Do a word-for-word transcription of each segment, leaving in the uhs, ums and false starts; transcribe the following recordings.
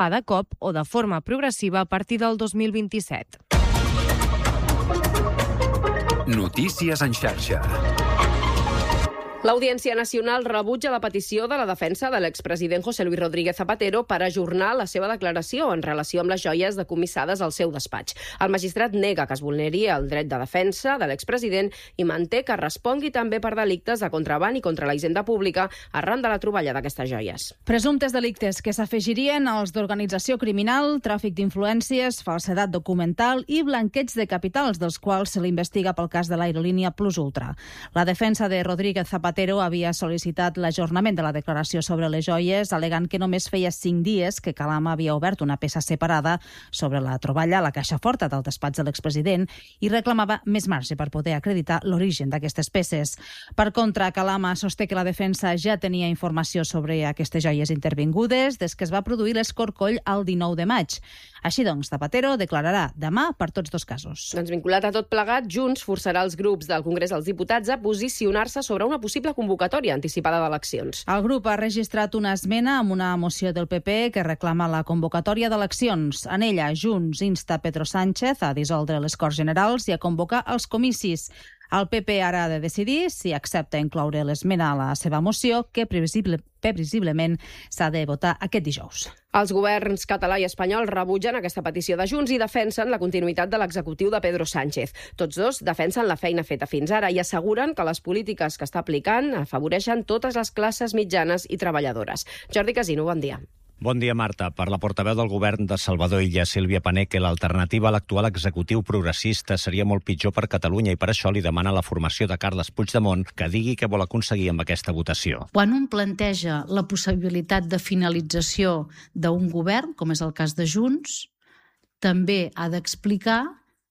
cada cop o de forma progressiva a partir del dos mil vint-i-set. Notícies en xarxa. L'Audiència Nacional rebutja la petició de la defensa de l'expresident José Luis Rodríguez Zapatero per ajornar la seva declaració en relació amb les joies decomissades al seu despatx. El magistrat nega que es vulneri el dret de defensa de l'expresident i manté que respongui també per delictes de contraban i contra la hisenda pública arran de la troballa d'aquestes joies. Presumptes delictes que s'afegirien als d'organització criminal, tràfic d'influències, falsedat documental i blanqueig de capitals, dels quals se l'investiga pel cas de l'aerolínia Plus Ultra. La defensa de Rodríguez Zapatero Zapatero havia sol·licitat l'ajornament de la declaració sobre les joies, al·legant que només feia cinc dies que Calama havia obert una peça separada sobre la troballa a la caixa forta del despatx de l'expresident i reclamava més marge per poder acreditar l'origen d'aquestes peces. Per contra, Calama sosté que la defensa ja tenia informació sobre aquestes joies intervingudes des que es va produir l'escorcoll el dinou de maig. Així doncs, Zapatero declararà demà per tots dos casos. Doncs vinculat a tot plegat, Junts forçarà els grups del Congrés dels Diputats a posicionar-se sobre una possible convocatòria anticipada d'eleccions. El grup ha registrat una esmena amb una moció del P P que reclama la convocatòria d'eleccions. En ella, Junts insta Pedro Sánchez a dissoldre les Corts Generals i a convocar els comicis. El P P ara ha de decidir si accepta incloure l'esmena a la seva moció, que previsible, previsiblement s'ha de votar aquest dijous. Els governs català i espanyol rebutgen aquesta petició de Junts i defensen la continuïtat de l'executiu de Pedro Sánchez. Tots dos defensen la feina feta fins ara i asseguren que les polítiques que està aplicant afavoreixen totes les classes mitjanes i treballadores. Jordi Casino, bon dia. Bon dia, Marta. Per la portaveu del govern de Salvador Illa, Sílvia Paneque, l'alternativa a l'actual executiu progressista seria molt pitjor per Catalunya i per això li demana la formació de Carles Puigdemont que digui què vol aconseguir amb aquesta votació. Quan un planteja la possibilitat de finalització d'un govern, com és el cas de Junts, també ha d'explicar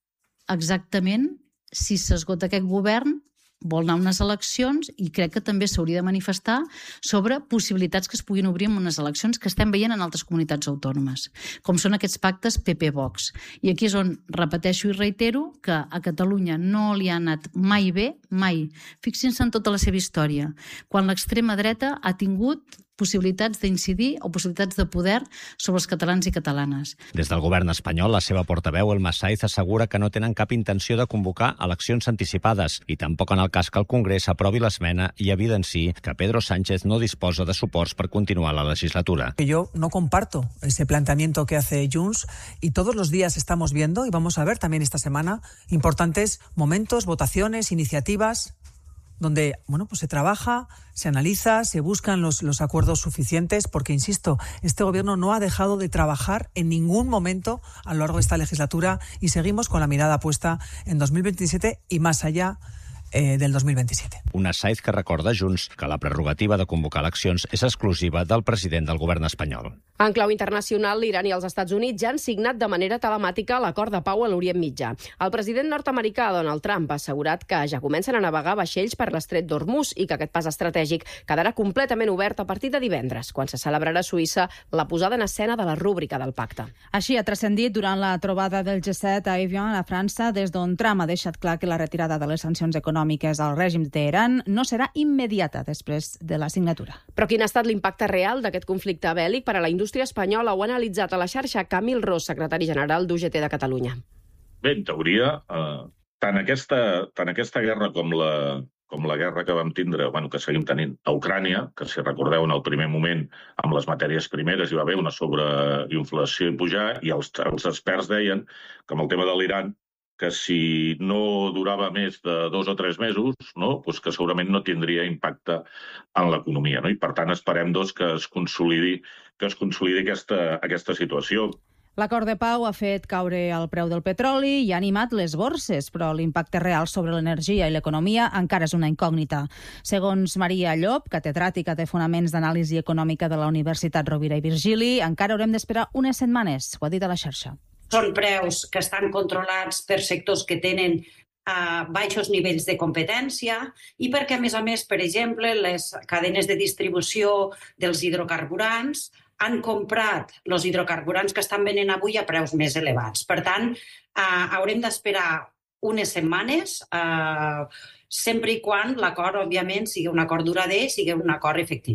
exactament si s'esgota aquest govern, vol anar a unes eleccions i crec que també s'hauria de manifestar sobre possibilitats que es puguin obrir en unes eleccions que estem veient en altres comunitats autònomes, com són aquests pactes P P-Vox. I aquí és on repeteixo i reitero que a Catalunya no li ha anat mai bé, mai. Fixin-se en tota la seva història, quan l'extrema dreta ha tingut possibilitats d'incidir o possibilitats de poder sobre els catalans i catalanes. Des del govern espanyol, la seva portaveu, Elma Saiz, assegura que no tenen cap intenció de convocar eleccions anticipades i tampoc en el cas que el Congrés aprovi l'esmena i evidenciï que Pedro Sánchez no disposa de suports per continuar la legislatura. Yo no comparto ese planteamiento que hace Junts y todos los días estamos viendo, y vamos a ver también esta semana, importantes momentos, votaciones, iniciativas donde bueno, pues se trabaja, se analiza, se buscan los, los acuerdos suficientes, porque, insisto, este gobierno no ha dejado de trabajar en ningún momento a lo largo de esta legislatura y seguimos con la mirada puesta en dos mil veintisiete y más allá eh, del dos mil veintisiete. Una Saiz que recorda a Junts que la prerrogativa de convocar eleccions és exclusiva del president del govern espanyol. En clau internacional, l'Iran i els Estats Units ja han signat de manera telemàtica l'acord de pau a l'Orient Mitjà. El president nord-americà Donald Trump ha assegurat que ja comencen a navegar vaixells per l'estret d'Hormuz i que aquest pas estratègic quedarà completament obert a partir de divendres, quan se celebrarà a Suïssa la posada en escena de la rúbrica del pacte. Així ha transcendit durant la trobada del G set a Evian, a França, des d'on Trump ha deixat clar que la retirada de les sancions econòmiques al règim de Teheran no serà immediata després de la signatura. Però quin ha estat l'impacte real d'aquest conflicte bèl·lic per a la indústria espanyola? Ho ha analitzat a la xarxa Camil Ros, secretari general d'U G T de Catalunya. Bé, en teoria, eh, tant, aquesta, tant aquesta guerra com la, com la guerra que vam tindre, bueno, que seguim tenint a Ucrània, que si recordeu en el primer moment amb les matèries primeres hi va haver una sobreinflació i pujar, i els, els experts deien que amb el tema de l'Iran, que si no durava més de dos o tres mesos, no, doncs que segurament no tindria impacte en l'economia. No? I per tant esperem doncs, que es consolidi, que es consolidi aquesta, aquesta situació. L'acord de pau ha fet caure el preu del petroli i ha animat les borses, però l'impacte real sobre l'energia i l'economia encara és una incògnita. Segons Maria Llop, catedràtica de Fonaments d'Anàlisi Econòmica de la Universitat Rovira i Virgili, encara haurem d'esperar unes setmanes, ho ha dit a la xarxa. Són preus que estan controlats per sectors que tenen uh, baixos nivells de competència i perquè, a més a més, per exemple, les cadenes de distribució dels hidrocarburants han comprat els hidrocarburants que estan venent avui a preus més elevats. Per tant, uh, haurem d'esperar unes setmanes, uh, sempre i quan l'acord, òbviament, sigui un acord durader i sigui un acord efectiu.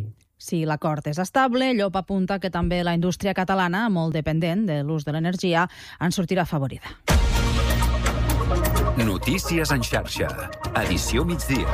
Si l'acord és estable, Llop apunta que també la indústria catalana, molt dependent de l'ús de l'energia, en sortirà afavorida. Notícies en xarxa. Edició migdia.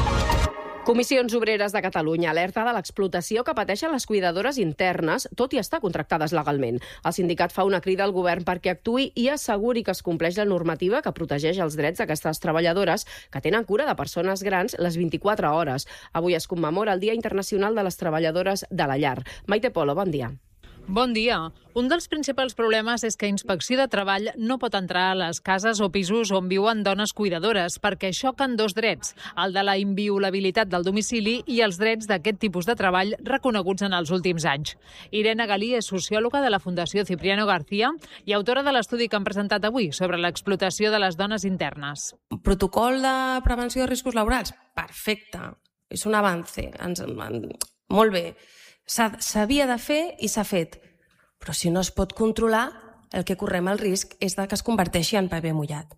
Comissions Obreres de Catalunya alerta de l'explotació que pateixen les cuidadores internes, tot i estar contractades legalment. El sindicat fa una crida al govern perquè actuï i asseguri que es compleix la normativa que protegeix els drets d'aquestes treballadores que tenen cura de persones grans les vint-i-quatre hores. Avui es commemora el Dia Internacional de les Treballadores de la Llar. Maite Polo, bon dia. Bon dia. Un dels principals problemes és que Inspecció de Treball no pot entrar a les cases o pisos on viuen dones cuidadores perquè xoquen dos drets, el de la inviolabilitat del domicili i els drets d'aquest tipus de treball reconeguts en els últims anys. Irene Galí és sociòloga de la Fundació Cipriano García i autora de l'estudi que han presentat avui sobre l'explotació de les dones internes. Protocol de prevenció de riscos laborals? Perfecte. És un avance. Ens, en, molt bé. S'havia de fer i s'ha fet. Però si no es pot controlar, el que correm el risc és de que es converteixi en paper mullat.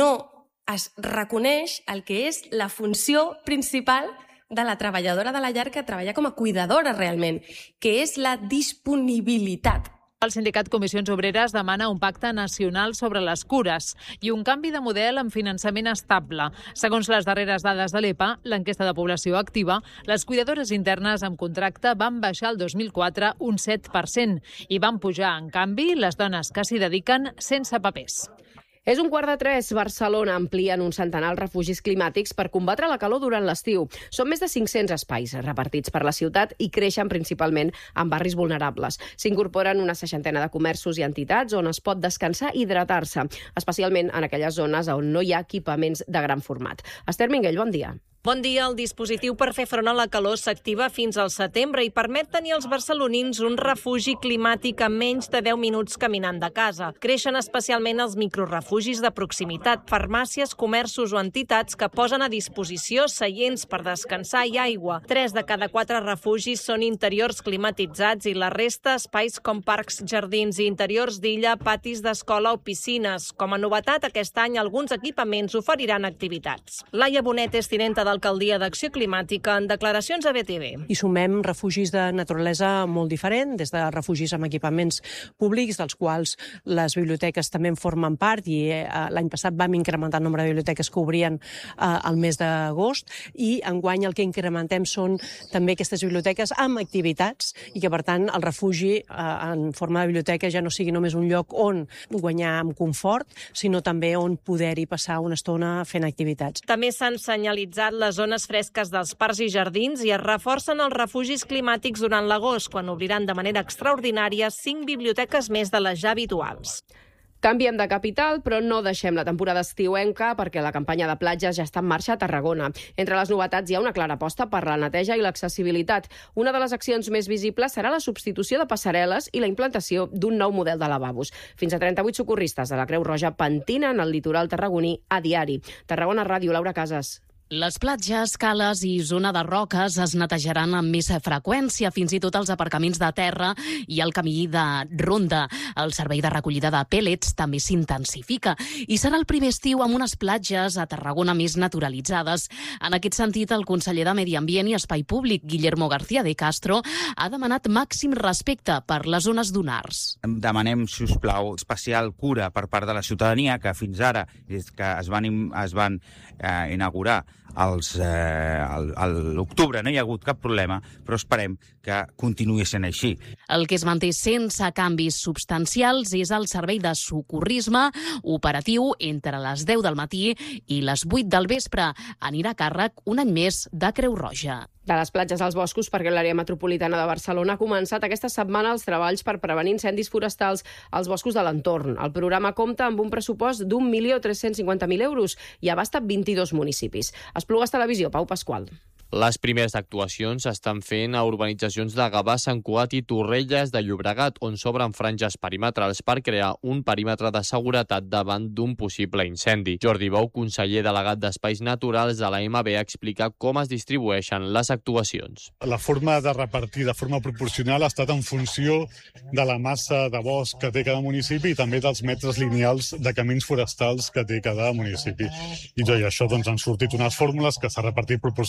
No es reconeix el que és la funció principal de la treballadora de la llar que treballa com a cuidadora realment, que és la disponibilitat. El sindicat Comissions Obreres demana un pacte nacional sobre les cures i un canvi de model amb finançament estable. Segons les darreres dades de l'E P A, l'enquesta de població activa, les cuidadores internes amb contracte van baixar el dos mil quatre un set per cent i van pujar, en canvi, les dones que s'hi dediquen sense papers. És un quart de tres. Barcelona amplia en un centenar els refugis climàtics per combatre la calor durant l'estiu. Són més de cinc-cents espais repartits per la ciutat i creixen principalment en barris vulnerables. S'incorporen una seixantena de comerços i entitats on es pot descansar i hidratar-se, especialment en aquelles zones on no hi ha equipaments de gran format. Esther Minguell, bon dia. Bon dia. El dispositiu per fer front a la calor s'activa fins al setembre i permet tenir als barcelonins un refugi climàtic a menys de deu minuts caminant de casa. Creixen especialment els microrefugis de proximitat, farmàcies, comerços o entitats que posen a disposició seients per descansar i aigua. Tres de cada quatre refugis són interiors climatitzats i la resta espais com parcs, jardins i interiors d'illa, patis d'escola o piscines. Com a novetat, aquest any alguns equipaments oferiran activitats. Laia Bonet és tinenta del Alcaldia d'Acció Climàtica en declaracions a B T V. I sumem refugis de naturalesa molt diferent, des de refugis amb equipaments públics, dels quals les biblioteques també en formen part, i eh, l'any passat vam incrementar el nombre de biblioteques que obrien eh, al mes d'agost, i enguany el que incrementem són també aquestes biblioteques amb activitats, i que per tant el refugi eh, en forma de biblioteca ja no sigui només un lloc on guanyar amb confort, sinó també on poder-hi passar una estona fent activitats. També s'han senyalitzat les zones fresques dels parcs i jardins i es reforcen els refugis climàtics durant l'agost, quan obriran de manera extraordinària cinc biblioteques més de les ja habituals. Canviem de capital, però no deixem la temporada estiuenca perquè la campanya de platges ja està en marxa a Tarragona. Entre les novetats hi ha una clara aposta per la neteja i l'accessibilitat. Una de les accions més visibles serà la substitució de passarel·les i la implantació d'un nou model de lavabos. Fins a trenta-vuit socorristes de la Creu Roja pentinen el litoral tarragoní a diari. Tarragona Ràdio, Laura Casas. Les platges, cales i zona de roques es netejaran amb més freqüència, fins i tot els aparcaments de terra i el camí de ronda. El servei de recollida de pèl·lets també s'intensifica i serà el primer estiu amb unes platges a Tarragona més naturalitzades. En aquest sentit, el conseller de Medi Ambient i Espai Públic, Guillermo García de Castro, ha demanat màxim respecte per les zones dunars. Demanem, si us plau, especial cura per part de la ciutadania, que fins ara, des que es van, es van eh, inaugurar als, eh, al, a l'octubre no hi ha hagut cap problema, però esperem que continuï sent així. El que es manté sense canvis substancials és el servei de socorrisme operatiu entre les deu del matí i les vuit del vespre. Anirà a càrrec un any més de Creu Roja. De les platges als boscos, perquè l'àrea metropolitana de Barcelona ha començat aquesta setmana els treballs per prevenir incendis forestals als boscos de l'entorn. El programa compta amb un pressupost d'un milió tres-cents cinquanta mil euros i abasta vint-i-dos municipis. Esplugues Televisió, Pau Pasqual. Les primeres actuacions s'estan fent a urbanitzacions de Gavà, Sant Cugat i Torrelles de Llobregat, on s'obren franges perimetrals per crear un perímetre de seguretat davant d'un possible incendi. Jordi Bou, conseller delegat d'Espais Naturals de la M B, explica com es distribueixen les actuacions. La forma de repartir de forma proporcional ha estat en funció de la massa de bosc que té cada municipi i també dels metres lineals de camins forestals que té cada municipi. I tot això doncs, han sortit unes fórmules que s'ha repartit proporcionalment.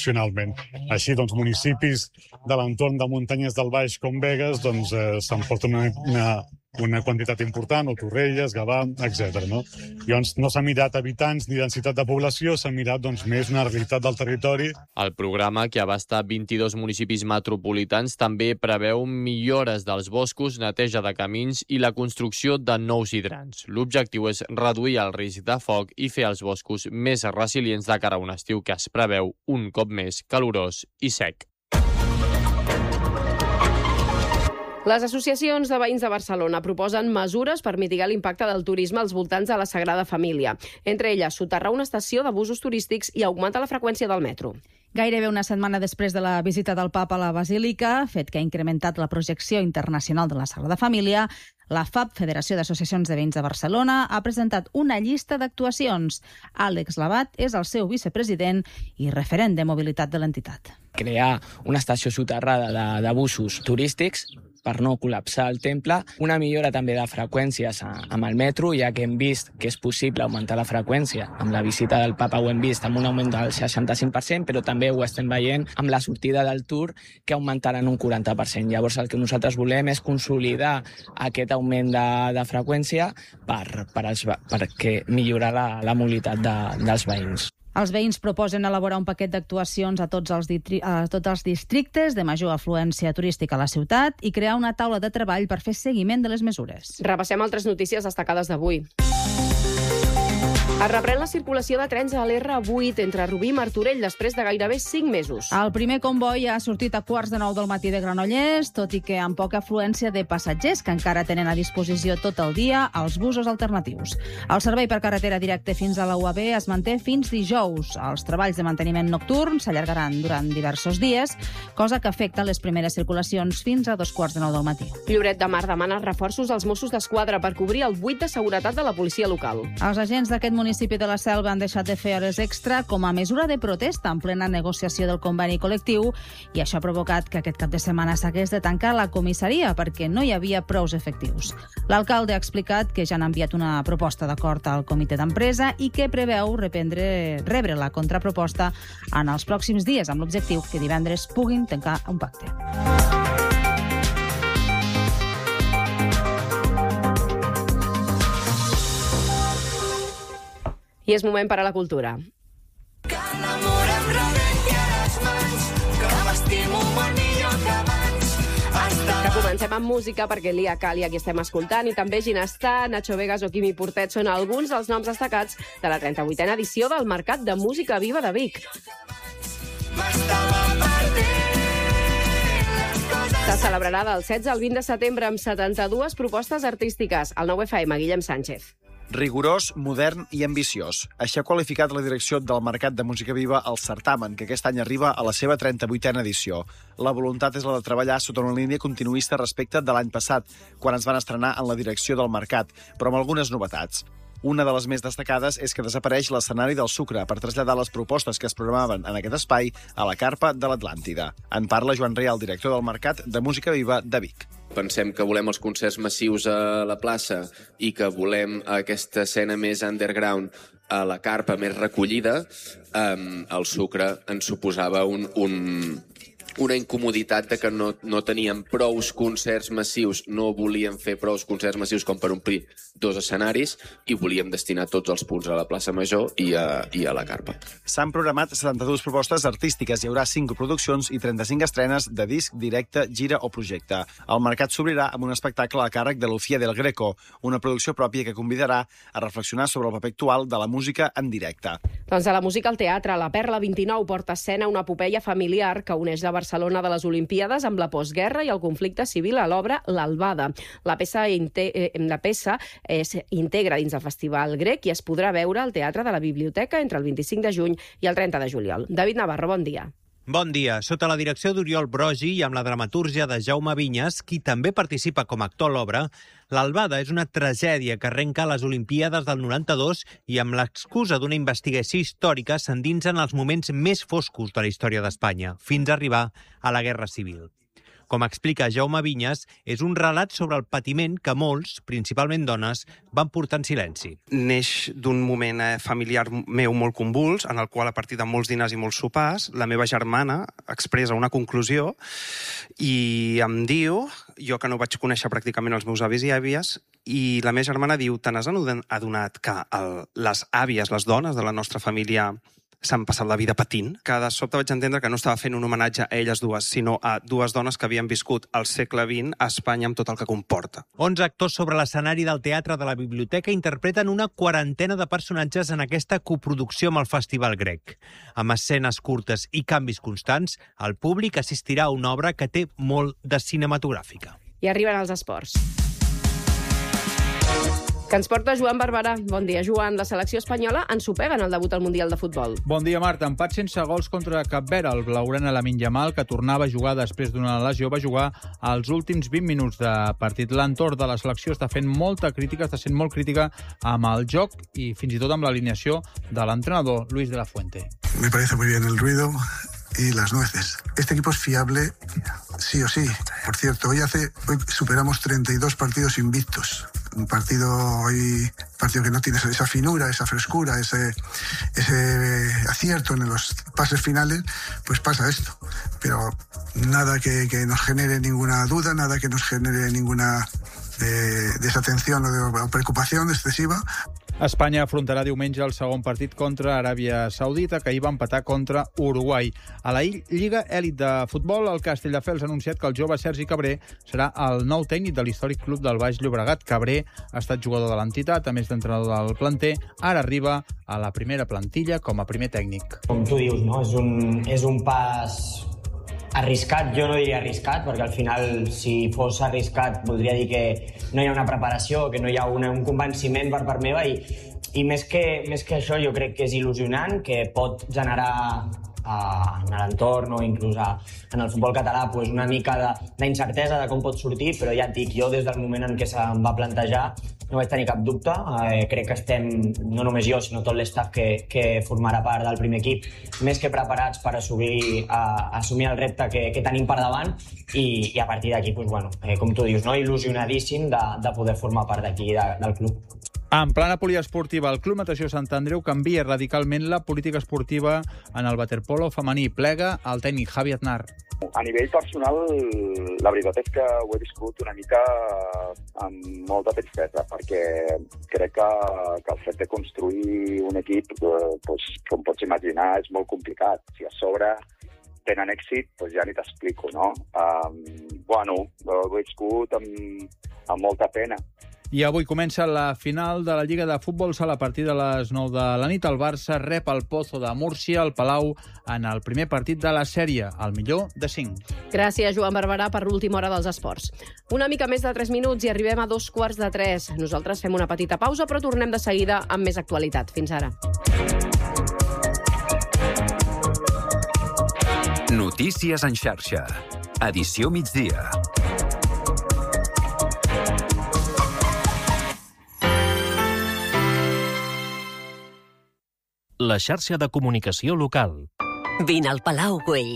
moment. Així, doncs, municipis de l'entorn de muntanyes del Baix com Begues doncs, eh, s'emporten una, una, una quantitat important, o Torrelles, Gavà, etcètera. No? Llavors, no s'ha mirat habitants ni densitat de població, s'ha mirat doncs, més una realitat del territori. El programa, que abasta vint-i-dos municipis metropolitans, també preveu millores dels boscos, neteja de camins i la construcció de nous hidrants. L'objectiu és reduir el risc de foc i fer els boscos més resilients de cara a un estiu que es preveu un cop més calorós i sec. Les associacions de veïns de Barcelona proposen mesures per mitigar l'impacte del turisme als voltants de la Sagrada Família. Entre elles, soterrar una estació d'abusos turístics i augmentar la freqüència del metro. Gairebé una setmana després de la visita del papa a la Basílica, fet que ha incrementat la projecció internacional de la Sagrada Família, la F A B, Federació d'Associacions de Veïns de Barcelona, ha presentat una llista d'actuacions. Àlex Labat és el seu vicepresident i referent de mobilitat de l'entitat. Crear una estació soterrada d'abusos turístics per no col·lapsar el temple, una millora també de freqüències amb el metro, ja que hem vist que és possible augmentar la freqüència. Amb la visita del papa ho hem vist amb un augment del seixanta-cinc per cent, però també ho estem veient amb la sortida del Tour, que augmentaran un quaranta per cent. Llavors el que nosaltres volem és consolidar aquest augment de, de freqüència per, per als, perquè millorar la, la mobilitat de, dels veïns. Els veïns proposen elaborar un paquet d'actuacions a tots els, a tots els districtes de major afluència turística a la ciutat i crear una taula de treball per fer seguiment de les mesures. Repassem altres notícies destacades d'avui. Es reprèn la circulació de trens a l'R vuit entre Rubí i Martorell després de gairebé cinc mesos. El primer comboi ha sortit a quarts de nou del matí de Granollers, tot i que amb poca afluència de passatgers que encara tenen a disposició tot el dia els busos alternatius. El servei per carretera directe fins a la U A B es manté fins dijous. Els treballs de manteniment nocturn s'allargaran durant diversos dies, cosa que afecta les primeres circulacions fins a dos quarts de nou del matí. Lloret de Mar demana reforços als Mossos d'Esquadra per cobrir el buit de seguretat de la policia local. Els agents d'aquest municipi municipi de la Selva han deixat de fer hores extra com a mesura de protesta en plena negociació del conveni col·lectiu i això ha provocat que aquest cap de setmana s'hagués de tancar la comissaria perquè no hi havia prous efectius. L'alcalde ha explicat que ja han enviat una proposta d'acord al comitè d'empresa i que preveu reprendre, rebre la contraproposta en els pròxims dies amb l'objectiu que divendres puguin tancar un pacte. I és moment per a la cultura. Que l'amor em rebenti a les mans, que m'estimo molt millor que abans. Que comencem amb música perquè Lia Kali aquí estem escoltant i també Ginestar, Nacho Vegas o Quimi Portet són alguns dels noms destacats de la trenta-vuitena edició del Mercat de Música Viva de Vic. Se celebrarà del setze al vint de setembre amb setanta-dues propostes artístiques. Al nou F M, Guillem Sánchez. Rigorós, modern i ambiciós. Això ha qualificat la direcció del Mercat de Música Viva al certamen, que aquest any arriba a la seva trenta-vuitena edició. La voluntat és la de treballar sota una línia continuista respecte de l'any passat, quan es van estrenar en la direcció del mercat, però amb algunes novetats. Una de les més destacades és que desapareix l'escenari del Sucre per traslladar les propostes que es programaven en aquest espai a la carpa de l'Atlàntida. En parla Joan Real, director del Mercat de Música Viva de Vic. Pensem que volem els concerts massius a la plaça i que volem aquesta escena més underground a la carpa més recollida. Um, el Sucre ens suposava un, un, una incomoditat de que no, no teníem prous concerts massius, no volíem fer prous concerts massius com per omplir dos escenaris i volíem destinar tots els punts a la plaça Major i a, i a la carpa. S'han programat setanta-dues propostes artístiques, hi haurà cinc produccions i trenta-cinc estrenes de disc, directe, gira o projecte. El mercat s'obrirà amb un espectacle a càrrec de Lucía del Greco, una producció pròpia que convidarà a reflexionar sobre el paper actual de la música en directe. Doncs de la música al teatre, la Perla vint-i-nou porta a escena una epopeia familiar que uneix la Barcelona de les Olimpíades amb la postguerra i el conflicte civil a l'obra L'Albada. La peça, inte la peça es integra dins el Festival Grec i es podrà veure al Teatre de la Biblioteca entre el vint-i-cinc de juny i el trenta de juliol. David Navarro, bon dia. Bon dia. Sota la direcció d'Oriol Brogi i amb la dramatúrgia de Jaume Vinyes, qui també participa com a actor a l'obra, L'Albada és una tragèdia que arrenca a les Olimpíades del noranta-dos i amb l'excusa d'una investigació històrica s'endinsa en els moments més foscos de la història d'Espanya, fins a arribar a la Guerra Civil. Com explica Jaume Vinyes, és un relat sobre el patiment que molts, principalment dones, van portar en silenci. Neix d'un moment eh, familiar meu molt convuls, en el qual, a partir de molts dinars i molts sopars, la meva germana expressa una conclusió i em diu, jo que no vaig conèixer pràcticament els meus avis i àvies, i la meva germana diu, te n'has adonat que el, les àvies, les dones de la nostra família, s'han passat la vida patint, que de sobte vaig entendre que no estava fent un homenatge a elles dues, sinó a dues dones que havien viscut al segle vint a Espanya amb tot el que comporta. onze actors sobre l'escenari del Teatre de la Biblioteca interpreten una quarantena de personatges en aquesta coproducció amb el Festival Grec. Amb escenes curtes i canvis constants, el públic assistirà a una obra que té molt de cinematogràfica. I arriben els esports. Que ens porta Joan Barberà. Bon dia, Joan. La selecció espanyola ensopega en el debut al Mundial de Futbol. Bon dia, Marta. Empat sense gols contra Cap Verd. El blaugrana Lamine Yamal, que tornava a jugar després d'una lesió, va jugar als últims vint minuts de partit. L'entorn de la selecció està fent molta crítica, està sent molt crítica amb el joc i fins i tot amb l'alineació de l'entrenador Luis de la Fuente. Me parece muy bien el ruido y las nueces. Este equipo es fiable sí o sí. Por cierto, hoy hace hoy superamos treinta y dos partidos invictos. Un partido hoy partido que no tiene esa finura, esa frescura, ese, ese acierto en los pases finales, pues pasa esto. Pero nada que, que nos genere ninguna duda, nada que nos genere ninguna eh, desatención o, de, o preocupación excesiva. Espanya afrontarà diumenge el segon partit contra Aràbia Saudita, que ahir va empatar contra Uruguai. A la Lliga Elit de Futbol, el Castelldefels ha anunciat que el jove Sergi Cabré serà el nou tècnic de l'històric club del Baix Llobregat. Cabré ha estat jugador de l'entitat, a més d'entrenador del planter. Ara arriba a la primera plantilla com a primer tècnic. Com tu dius, no? És un, és un pas arriscat, jo no diria arriscat, perquè al final, si fos arriscat, voldria dir que no hi ha una preparació, que no hi ha una, un convenciment per part meva, i, i més, que, més que això jo crec que és il·lusionant, que pot generar uh, en l'entorn o inclús a, en el futbol català pues, una mica d'incertesa de, de com pot sortir, però ja et dic, jo des del moment en què se'm va plantejar no vaig tenir cap dubte. Eh, crec que estem, no només jo, sinó tot l'estaf que, que formarà part del primer equip, més que preparats per assumir, a, assumir el repte que, que tenim per davant i, i a partir d'aquí, pues, bueno, eh, com tu dius, no? il·lusionadíssim de, de poder formar part d'aquí, de, del club. En plana poliesportiva, el Club Natació Sant Andreu canvia radicalment la política esportiva en el waterpolo femení. Plega el tècnic Javi Aznar. A nivell personal, la veritat és que ho he viscut una mica amb molta tristesa, perquè crec que, que el fet de construir un equip, doncs, com pots imaginar, és molt complicat. Si a sobre tenen èxit, doncs ja ni t'explico, no? Um, bueno, ho he viscut amb, amb molta pena. I avui comença la final de la Lliga de Futbol Sala a partir de les nou de la nit. El Barça rep el Pozo de Múrcia, al Palau, en el primer partit de la sèrie, el millor de cinc. Gràcies, Joan Barberà, per l'última hora dels esports. Una mica més de tres minuts i arribem a dos quarts de tres. Nosaltres fem una petita pausa, però tornem de seguida amb més actualitat. Fins ara. Notícies en xarxa. Edició migdia. La xarxa de comunicació local. Vine al Palau Güell.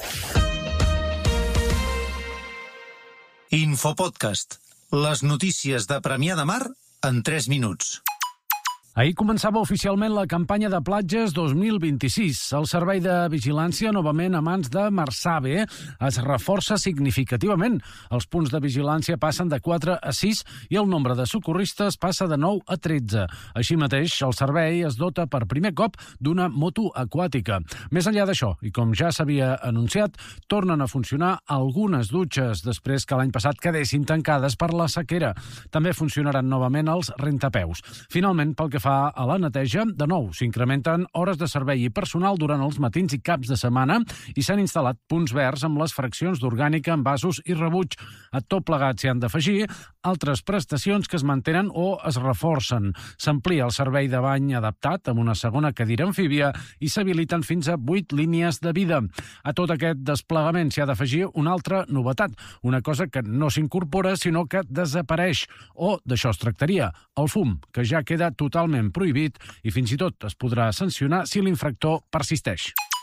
Infopodcast. Les notícies de Premià de Mar en tres minuts. Ahir començava oficialment la campanya de platges dos mil vint-i-sis. El servei de vigilància, novament a mans de Marsabe, es reforça significativament. Els punts de vigilància passen de quatre a sis i el nombre de socorristes passa de nou a tretze. Així mateix, el servei es dota per primer cop d'una moto aquàtica. Més enllà d'això, i com ja s'havia anunciat, tornen a funcionar algunes dutxes després que l'any passat quedessin tancades per la sequera. També funcionaran novament els rentapeus. Finalment, pel que fa a la neteja, de nou s'incrementen hores de servei i personal durant els matins i caps de setmana i s'han instal·lat punts verds amb les fraccions d'orgànica, envasos i rebuig. A tot plegat s'hi han d'afegir altres prestacions que es mantenen o es reforcen. S'amplia el servei de bany adaptat amb una segona cadira amfíbia i s'habiliten fins a vuit línies de vida. A tot aquest desplegament s'hi ha d'afegir una altra novetat, una cosa que no s'incorpora sinó que desapareix, o d'això es tractaria, el fum, que ja queda totalment prohibit i fins i tot es podrà sancionar si l'infractor persisteix.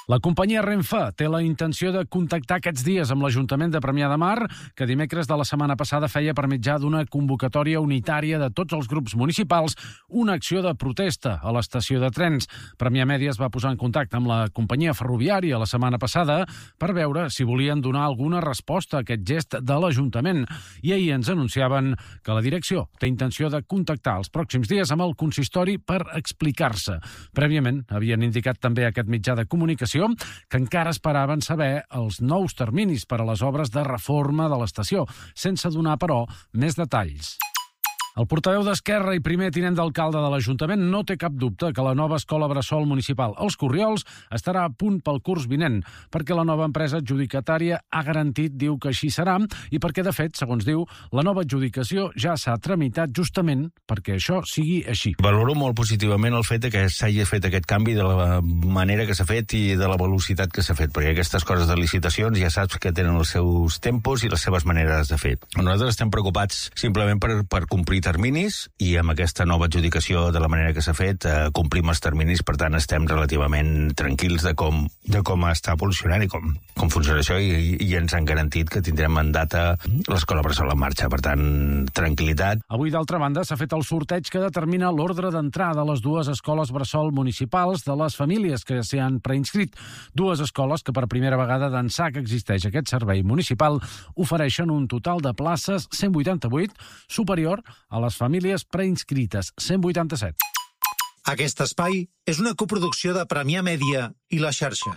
La companyia Renfe té la intenció de contactar aquests dies amb l'Ajuntament de Premià de Mar, que dimecres de la setmana passada feia per mitjà d'una convocatòria unitària de tots els grups municipals una acció de protesta a l'estació de trens. Premià Mèdia es va posar en contacte amb la companyia ferroviària la setmana passada per veure si volien donar alguna resposta a aquest gest de l'Ajuntament. I ahir ens anunciaven que la direcció té intenció de contactar els pròxims dies amb el consistori per explicar-se. Prèviament havien indicat també a aquest mitjà de comunicació que encara esperaven saber els nous terminis per a les obres de reforma de l'estació, sense donar, però, més detalls. El portaveu d'Esquerra i primer tinent d'alcalde de l'Ajuntament no té cap dubte que la nova escola bressol municipal Els Corriols estarà a punt pel curs vinent, perquè la nova empresa adjudicatària ha garantit, diu que així serà, i perquè, de fet, segons diu, la nova adjudicació ja s'ha tramitat justament perquè això sigui així. Valoro molt positivament el fet que s'hagi fet aquest canvi de la manera que s'ha fet i de la velocitat que s'ha fet, perquè aquestes coses de licitacions ja saps que tenen els seus tempos i les seves maneres de fer. Nosaltres estem preocupats simplement per, per complir terminis i amb aquesta nova adjudicació de la manera que s'ha fet eh, complim els terminis, per tant estem relativament tranquils de com, de com està evolucionant i com, com funciona això i, i ens han garantit que tindrem en data l'escola bressol en marxa, per tant, tranquil·litat. Avui, d'altra banda, s'ha fet el sorteig que determina l'ordre d'entrada a les dues escoles bressol municipals de les famílies que s'hi han preinscrit. Dues escoles que per primera vegada d'ençà que existeix aquest servei municipal ofereixen un total de places cent vuitanta-vuit, superior a les famílies preinscrites, cent vuitanta-set. Aquest espai és una coproducció de Premià Mèdia i La Xarxa.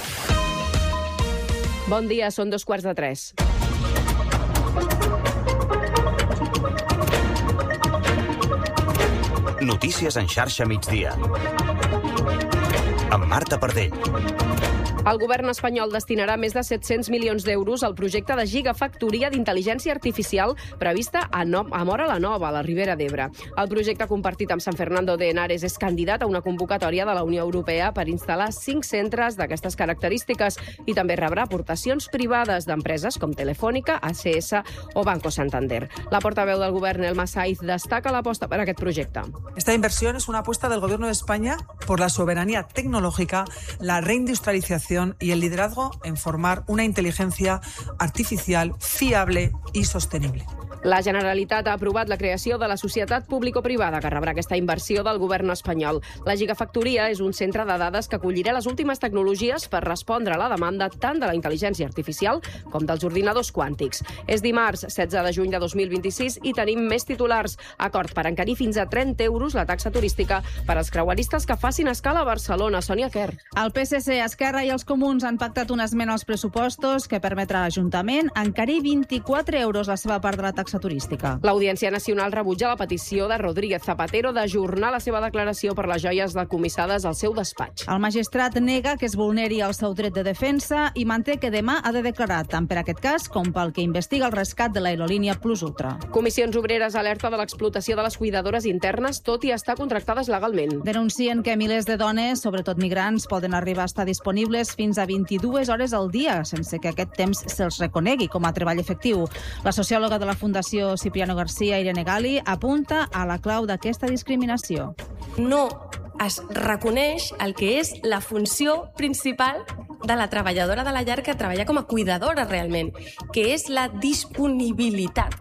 Bon dia, són dos quarts de tres. Notícies en xarxa migdia. Amb Marta Pardell. El govern espanyol destinarà més de set-cents milions d'euros al projecte de gigafactoria d'intel·ligència artificial prevista a, no a Móra la Nova, a la Ribera d'Ebre. El projecte compartit amb San Fernando de Henares és candidat a una convocatòria de la Unió Europea per instal·lar cinc centres d'aquestes característiques i també rebrà aportacions privades d'empreses com Telefònica, A C S o Banco Santander. La portaveu del govern, Elma Saiz, destaca l'aposta per aquest projecte. Esta inversión es una apuesta del Gobierno de España por la soberanía tecnológica, la reindustrialización y el liderazgo en formar una inteligencia artificial fiable y sostenible. La Generalitat ha aprovat la creació de la societat público-privada que rebrà aquesta inversió del govern espanyol. La Gigafactoria és un centre de dades que acollirà les últimes tecnologies per respondre a la demanda tant de la intel·ligència artificial com dels ordinadors quàntics. És dimarts, setze de juny de dos mil vint-i-sis, i tenim més titulars. Acord per encarir fins a trenta euros la taxa turística per als creueristes que facin escala a Barcelona. Sònia Quer. El P S C, Esquerra i els Comuns han pactat una esmena als pressupostos que permetrà a l'Ajuntament encarir vint-i-quatre euros la seva part de la taxa turística. L'Audiència Nacional rebutja la petició de Rodríguez Zapatero d'ajornar la seva declaració per les joies decomissades al seu despatx. El magistrat nega que es vulneri el seu dret de defensa i manté que demà ha de declarar tant per aquest cas com pel que investiga el rescat de l'aerolínia Plus Ultra. Comissions Obreres alerta de l'explotació de les cuidadores internes, tot i estar contractades legalment. Denuncien que milers de dones, sobretot migrants, poden arribar a estar disponibles fins a vint-i-dues hores al dia, sense que aquest temps se'ls reconegui com a treball efectiu. La sociòloga de la Fundació Cipriano García, Irene Gali, apunta a la clau d'aquesta discriminació. No es reconeix el que és la funció principal de la treballadora de la llar que treballa com a cuidadora realment, que és la disponibilitat.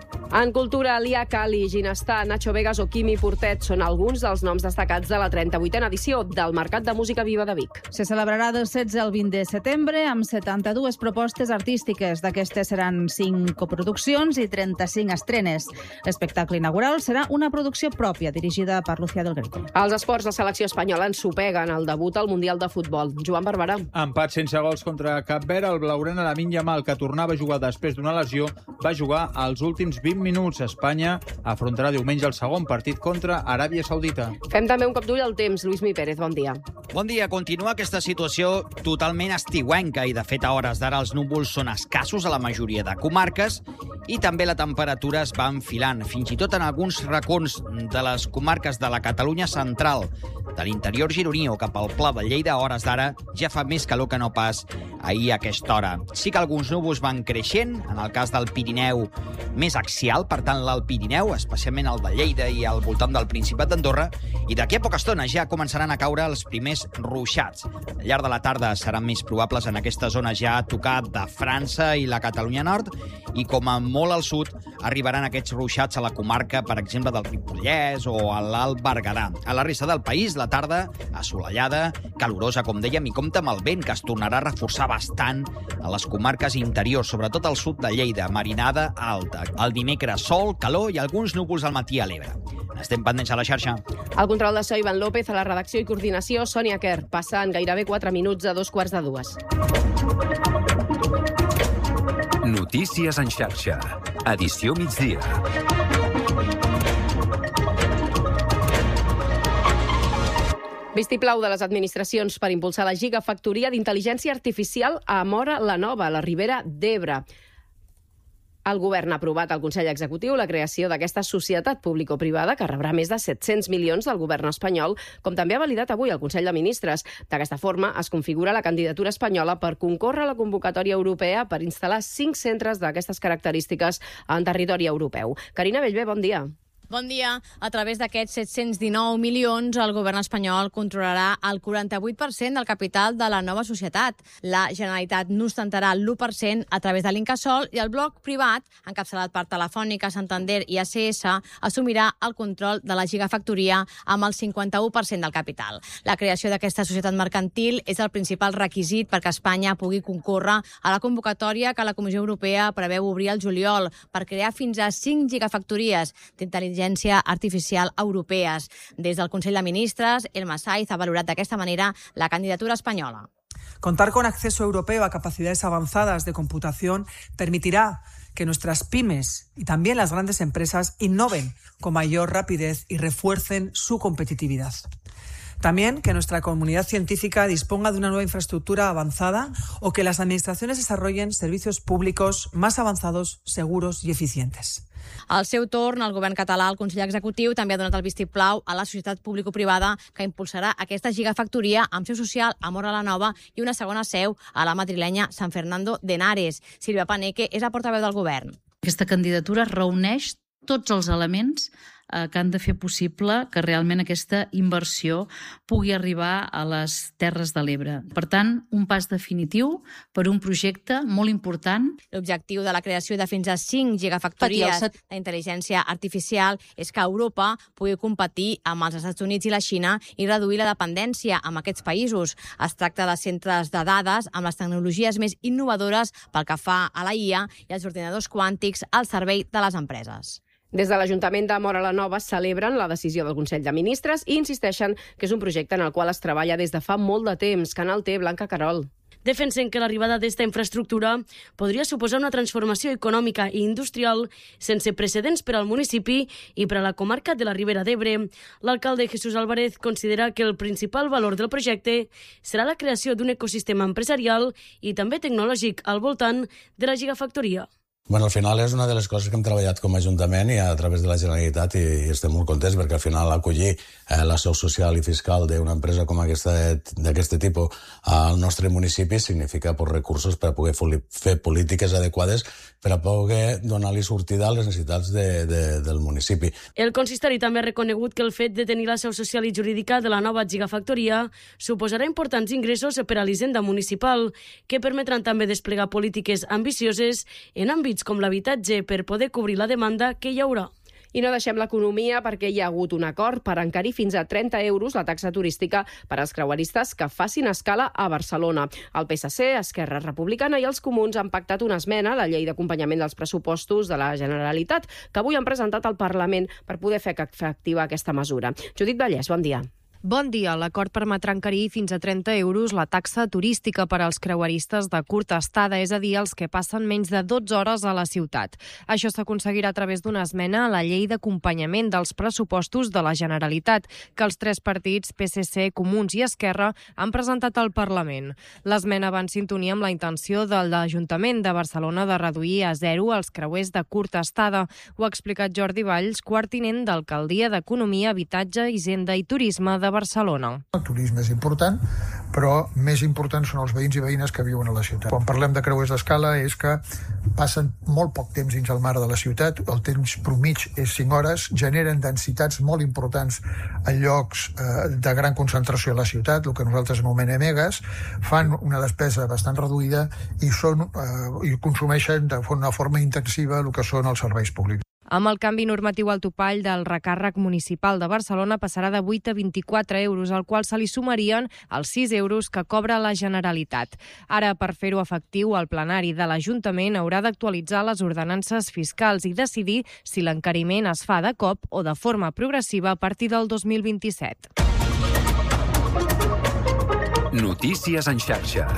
En cultura, Lia Cali, Ginestar, Nacho Vegas o Quimi Portet són alguns dels noms destacats de la trenta-vuitena edició del Mercat de Música Viva de Vic. Se celebrarà del setze al vint de setembre amb setanta-dues propostes artístiques. D'aquestes seran cinc coproduccions i trenta-cinc estrenes. L'espectacle inaugural serà una producció pròpia dirigida per Lucía del Greco. Els esports de selecció espanyola ensopeguen el debut al Mundial de Futbol. Joan Barberà. Empat sense gols contra Cap Verd. El blaugrana Lamine Yamal, que tornava a jugar després d'una lesió, va jugar als últims vint minuts. Espanya afrontarà diumenge el segon partit contra Aràbia Saudita. Fem també un cop d'ull al temps. Lluís Mi Pérez, bon dia. Bon dia. Continua aquesta situació totalment estiuenca i, de fet, a hores d'ara els núvols són escassos a la majoria de comarques i també la temperatura es va enfilant, fins i tot en alguns racons de les comarques de la Catalunya central. De l'interior gironí o cap al Pla de Lleida, a hores d'ara, ja fa més calor que no pas ahir a aquesta hora. Sí que alguns núvols van creixent, en el cas del Pirineu més axial, per tant l'Alt Pirineu, especialment el de Lleida i al voltant del Principat d'Andorra, i d'aquí a poca estona ja començaran a caure els primers ruixats. Al llarg de la tarda seran més probables en aquesta zona ja a tocar de França i la Catalunya Nord, i com a molt al sud arribaran aquests ruixats a la comarca, per exemple, del Ripollès o a l'Alt Berguedà. A la resta del país, la tarda assolellada, calorosa, com dèiem, i compta amb el vent, que es tornarà a reforçar bastant a les comarques interiors, sobretot al sud de Lleida, marinada alta. El dimecres, sol, calor i alguns núvols al matí a l'Ebre. Estem pendents a la xarxa. El control de so, Ivan López, a la redacció i coordinació, Sònia Kerr. Passen gairebé quatre minuts a dos quarts de dues. Notícies en xarxa. Edició migdia. Vistiplau de les administracions per impulsar la gigafactoria d'intel·ligència artificial a Móra la Nova, a la Ribera d'Ebre. El govern ha aprovat al Consell Executiu la creació d'aquesta societat público-privada que rebrà més de set-cents milions del govern espanyol, com també ha validat avui el Consell de Ministres. D'aquesta forma, es configura la candidatura espanyola per concórrer a la convocatòria europea per instal·lar cinc centres d'aquestes característiques en territori europeu. Carina Bellver, bon dia. Bon dia. A través d'aquests set-cents dinou milions, el govern espanyol controlarà el quaranta-vuit per cent del capital de la nova societat. La Generalitat n'ostentarà l'u per cent a través de l'Incasòl i el bloc privat, encapçalat per Telefònica, Santander i A C S, assumirà el control de la gigafactoria amb el cinquanta-u per cent del capital. La creació d'aquesta societat mercantil és el principal requisit perquè Espanya pugui concórrer a la convocatòria que la Comissió Europea preveu obrir al juliol per crear fins a cinc gigafactories d'intel·ligència artificial europees. Des del Consell de Ministres, Elma Saiz ha valorat d'aquesta manera la candidatura espanyola. Contar con acceso europeo a capacidades avanzadas de computación permitirá que nuestras pymes y también las grandes empresas innoven con mayor rapidez y refuercen su competitividad. También que nuestra comunidad científica disponga de una nueva infraestructura avanzada o que las administraciones desarrollen servicios públicos más avanzados, seguros y eficientes. Al seu torn, el govern català, el Consell Executiu, també ha donat el vistiplau a la societat público-privada que impulsarà aquesta gigafactoria amb seu social a Móra la Nova i una segona seu a la madrilenya San Fernando de Henares. Sílvia Paneque és la portaveu del govern. Aquesta candidatura reuneix tots els elements que han de fer possible que realment aquesta inversió pugui arribar a les Terres de l'Ebre. Per tant, un pas definitiu per un projecte molt important. L'objectiu de la creació de fins a cinc gigafactories d'intel·ligència artificial és que Europa pugui competir amb els Estats Units i la Xina i reduir la dependència amb aquests països. Es tracta de centres de dades amb les tecnologies més innovadores pel que fa a la I A i els ordinadors quàntics al servei de les empreses. Des de l'Ajuntament de Móra la Nova celebren la decisió del Consell de Ministres i insisteixen que és un projecte en el qual es treballa des de fa molt de temps. Canal T, Blanca Carol. Defensen que l'arribada d'esta infraestructura podria suposar una transformació econòmica i industrial sense precedents per al municipi i per a la comarca de la Ribera d'Ebre. L'alcalde Jesús Álvarez considera que el principal valor del projecte serà la creació d'un ecosistema empresarial i també tecnològic al voltant de la gigafactoria. Bueno, al final és una de les coses que hem treballat com a Ajuntament i a través de la Generalitat i, i estem molt contents perquè al final acollir eh, la seu social i fiscal d'una empresa com aquesta d'aquest tipus al nostre municipi significa pues, recursos per a poder fer polítiques adequades per a poder donar-li sortida a les necessitats de, de, del municipi. El consistori també ha reconegut que el fet de tenir la seu social i jurídica de la nova gigafactoria suposarà importants ingressos per a l'Hisenda municipal que permetran també desplegar polítiques ambicioses en àmbits com l'habitatge per poder cobrir la demanda que hi haurà. I no deixem l'economia perquè hi ha hagut un acord per encarir fins a trenta euros la taxa turística per als creueristes que facin escala a Barcelona. El P S C, Esquerra Republicana i els Comuns han pactat una esmena a la llei d'acompanyament dels pressupostos de la Generalitat que avui han presentat al Parlament per poder fer efectiva aquesta mesura. Judit Vallès, bon dia. Bon dia. L'acord permetrà encarir fins a trenta euros la taxa turística per als creueristes de curta estada, és a dir, els que passen menys de dotze hores a la ciutat. Això s'aconseguirà a través d'una esmena a la llei d'acompanyament dels pressupostos de la Generalitat, que els tres partits, P S C, Comuns i Esquerra, han presentat al Parlament. L'esmena va en sintonia amb la intenció de l'Ajuntament de Barcelona de reduir a zero els creuers de curta estada. Ho ha explicat Jordi Valls, quart tinent d'Alcaldia d'Economia, Habitatge, Hisenda i Turisme de de Barcelona. El turisme és important, però més importants són els veïns i veïnes que viuen a la ciutat. Quan parlem de creuers d'escala és que passen molt poc temps dins el mar de la ciutat, el temps promig és cinc hores, generen densitats molt importants a llocs eh, de gran concentració a la ciutat, el que nosaltres anomenem megas, fan una despesa bastant reduïda i, són, eh, i consumeixen de una forma intensiva el que són els serveis públics. Amb el canvi normatiu, el topall del recàrrec municipal de Barcelona passarà de vuit a vint-i-quatre euros, al qual se li sumarien els sis euros que cobra la Generalitat. Ara, per fer-ho efectiu, el plenari de l'Ajuntament haurà d'actualitzar les ordenances fiscals i decidir si l'encariment es fa de cop o de forma progressiva a partir del dos mil vint-i-set. Notícies en xarxa.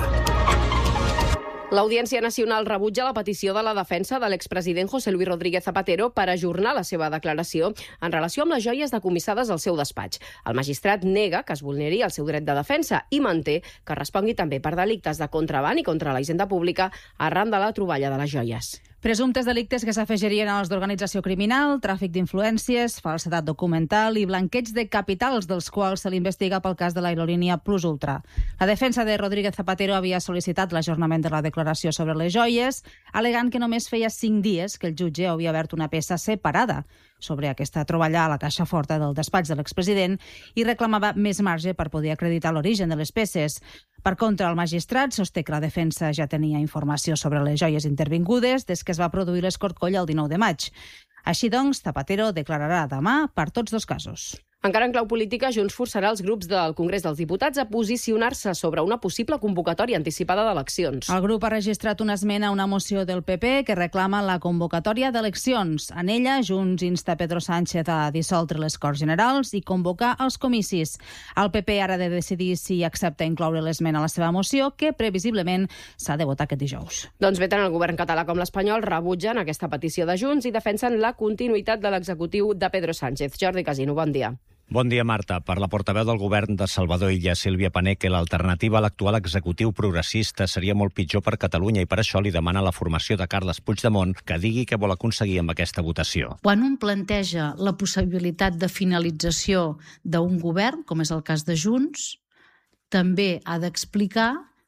L'Audiència Nacional rebutja la petició de la defensa de l'expresident José Luis Rodríguez Zapatero per ajornar la seva declaració en relació amb les joies decomissades al seu despatx. El magistrat nega que es vulneri el seu dret de defensa i manté que respongui també per delictes de contraban i contra la hisenda pública arran de la troballa de les joies. Presumptes delictes que s'afegirien als d'organització criminal, tràfic d'influències, falsedat documental i blanqueig de capitals, dels quals se l'investiga pel cas de l'aerolínia Plus Ultra. La defensa de Rodríguez Zapatero havia sol·licitat l'ajornament de la declaració sobre les joies, alegant que només feia cinc dies que el jutge havia obert una peça separada sobre aquesta troballa a la caixa forta del despatx de l'expresident i reclamava més marge per poder acreditar l'origen de les peces. Per contra, el magistrat sosté que la defensa ja tenia informació sobre les joies intervingudes des que es va produir l'escorcoll el dinou de maig. Així doncs, Zapatero declararà demà per tots dos casos. Encara en clau política, Junts forçarà els grups del Congrés dels Diputats a posicionar-se sobre una possible convocatòria anticipada d'eleccions. El grup ha registrat una esmena a una moció del P P que reclama la convocatòria d'eleccions. En ella, Junts insta Pedro Sánchez a dissoldre les Corts Generals i convocar els comicis. El P P ara ha de decidir si accepta incloure l'esmena a la seva moció, que previsiblement s'ha de votar aquest dijous. Doncs bé, tant el govern català com l'espanyol rebutgen aquesta petició de Junts i defensen la continuïtat de l'executiu de Pedro Sánchez. Jordi Casino, bon dia. Bon dia, Marta. Per la portaveu del govern de Salvador Illa, Sílvia Paneque, l'alternativa a l'actual executiu progressista seria molt pitjor per Catalunya i per això li demana la formació de Carles Puigdemont que digui què vol aconseguir amb aquesta votació. Quan un planteja la possibilitat de finalització d'un govern, com és el cas de Junts, també ha d'explicar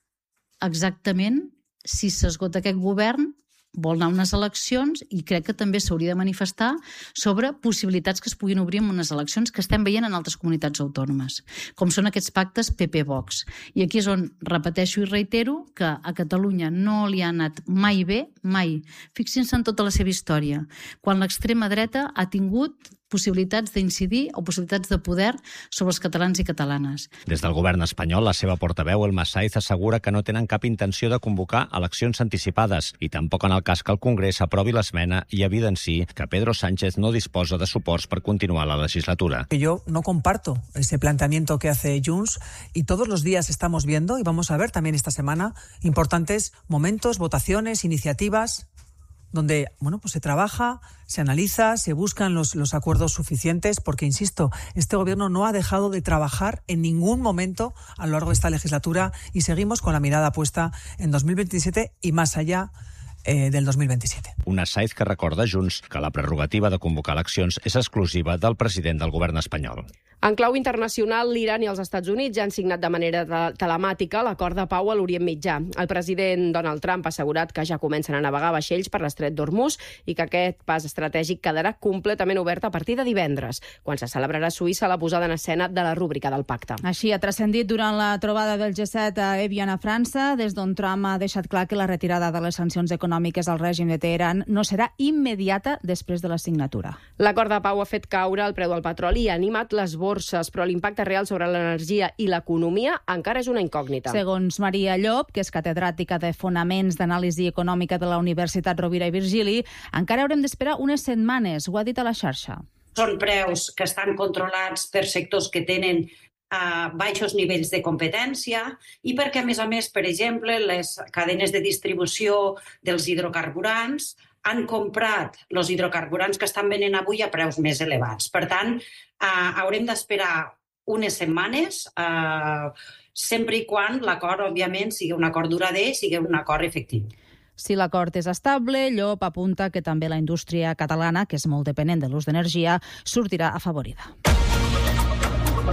exactament si s'esgota aquest govern, vol anar a unes eleccions i crec que també s'hauria de manifestar sobre possibilitats que es puguin obrir en unes eleccions que estem veient en altres comunitats autònomes, com són aquests pactes P P-Vox. I aquí és on repeteixo i reitero que a Catalunya no li ha anat mai bé, mai. Fixin-se en tota la seva història, quan l'extrema dreta ha tingut possibilitats d'incidir o possibilitats de poder sobre els catalans i catalanes. Des del govern espanyol, la seva portaveu, Elma Saiz, assegura que no tenen cap intenció de convocar eleccions anticipades i tampoc en el cas que el Congrés aprovi l'esmena i evidenciï que Pedro Sánchez no disposa de suports per continuar la legislatura. Yo no comparto ese planteamiento que hace Junts y todos los días estamos viendo, y vamos a ver también esta semana, importantes momentos, votaciones, iniciativas donde bueno, pues se trabaja, se analiza, se buscan los, los acuerdos suficientes, porque, insisto, este gobierno no ha dejado de trabajar en ningún momento a lo largo de esta legislatura y seguimos con la mirada puesta en dos mil veintisiete y más allá eh, del dos mil veintisiete. Una Saiz que recorda a Junts que la prerrogativa de convocar eleccions és exclusiva del president del govern espanyol. En clau internacional, l'Iran i els Estats Units ja han signat de manera telemàtica l'acord de pau a l'Orient Mitjà. El president Donald Trump ha assegurat que ja comencen a navegar vaixells per l'estret d'Hormuz i que aquest pas estratègic quedarà completament obert a partir de divendres, quan se celebrarà a Suïssa la posada en escena de la rúbrica del pacte. Així ha transcendit durant la trobada del G set a Evian, a França, des d'on Trump ha deixat clar que la retirada de les sancions econòmiques al règim de Teheran no serà immediata després de la signatura. L'acord de pau ha fet caure el preu del petroli i ha animat les borses, però l'impacte real sobre l'energia i l'economia encara és una incògnita. Segons Maria Llop, que és catedràtica de Fonaments d'Anàlisi Econòmica de la Universitat Rovira i Virgili, encara haurem d'esperar unes setmanes, ho ha dit a la xarxa. Són preus que estan controlats per sectors que tenen a baixos nivells de competència i perquè, a més a més, per exemple, les cadenes de distribució dels hidrocarburants han comprat els hidrocarburants que estan venent avui a preus més elevats. Per tant, eh, haurem d'esperar unes setmanes, eh, sempre i quan l'acord, òbviament, sigui un acord durador i sigui un acord efectiu. Si l'acord és estable, Llop apunta que també la indústria catalana, que és molt dependent de l'ús d'energia, sortirà afavorida.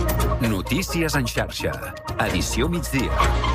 Notícies en xarxa. Edició migdia.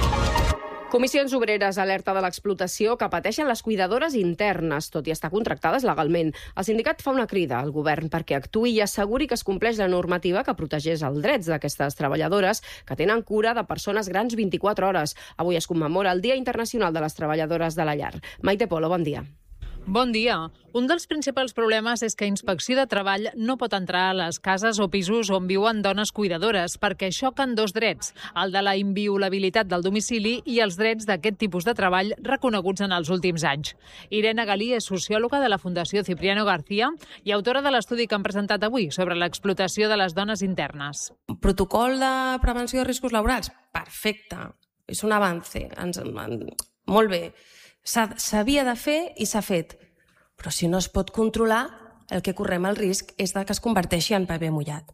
Comissions Obreres alerta de l'explotació que pateixen les cuidadores internes, tot i estar contractades legalment. El sindicat fa una crida al govern perquè actuï i asseguri que es compleix la normativa que protegeix els drets d'aquestes treballadores que tenen cura de persones grans vint-i-quatre hores. Avui es commemora el Dia Internacional de les Treballadores de la Llar. Maite Polo, bon dia. Bon dia. Un dels principals problemes és que Inspecció de Treball no pot entrar a les cases o pisos on viuen dones cuidadores perquè xoquen dos drets, el de la inviolabilitat del domicili i els drets d'aquest tipus de treball reconeguts en els últims anys. Irene Galí és sociòloga de la Fundació Cipriano García i autora de l'estudi que han presentat avui sobre l'explotació de les dones internes. Protocol de prevenció de riscos laborals? Perfecte. És un avance. Ens, molt bé. S'havia de fer i s'ha fet. Però si no es pot controlar, el que correm el risc és que es converteixi en paper mullat.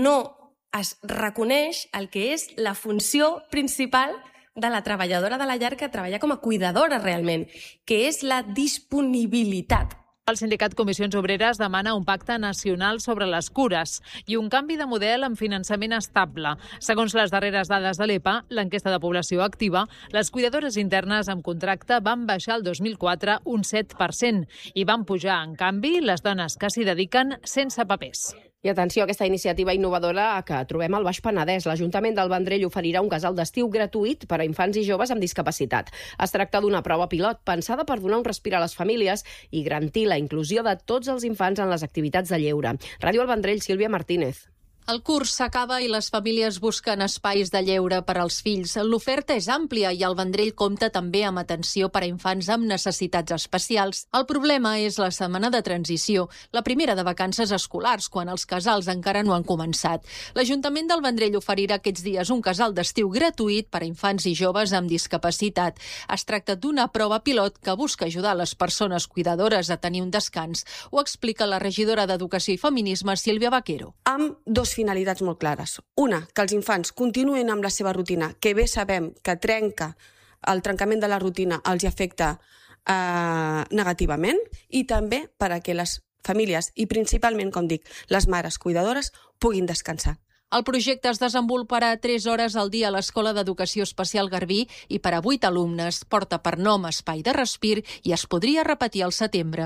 No es reconeix el que és la funció principal de la treballadora de la llar que treballa com a cuidadora realment, que és la disponibilitat. El sindicat Comissions Obreres demana un pacte nacional sobre les cures i un canvi de model amb finançament estable. Segons les darreres dades de l'E P A, l'enquesta de població activa, les cuidadores internes amb contracte van baixar el dos mil quatre un set per cent i van pujar, en canvi, les dones que s'hi dediquen sense papers. I atenció a aquesta iniciativa innovadora que trobem al Baix Penedès. L'Ajuntament del Vendrell oferirà un casal d'estiu gratuït per a infants i joves amb discapacitat. Es tracta d'una prova pilot pensada per donar un respir a les famílies i garantir la inclusió de tots els infants en les activitats de lleure. Ràdio El Vendrell, Sílvia Martínez. El curs s'acaba i les famílies busquen espais de lleure per als fills. L'oferta és àmplia i el Vendrell compta també amb atenció per a infants amb necessitats especials. El problema és la setmana de transició, la primera de vacances escolars, quan els casals encara no han començat. L'Ajuntament del Vendrell oferirà aquests dies un casal d'estiu gratuït per a infants i joves amb discapacitat. Es tracta d'una prova pilot que busca ajudar les persones cuidadores a tenir un descans. Ho explica la regidora d'Educació i Feminisme, Sílvia Vaquero. Amb dos finalitats molt clares. Una, que els infants continuïn amb la seva rutina, que bé sabem que trenca, el trencament de la rutina els afecta eh, negativament, i també per a que les famílies, i principalment, com dic, les mares cuidadores, puguin descansar. El projecte es desenvoluparà tres hores al dia a l'Escola d'Educació Especial Garbí i per a vuit alumnes. Porta per nom Espai de Respir i es podria repetir al setembre.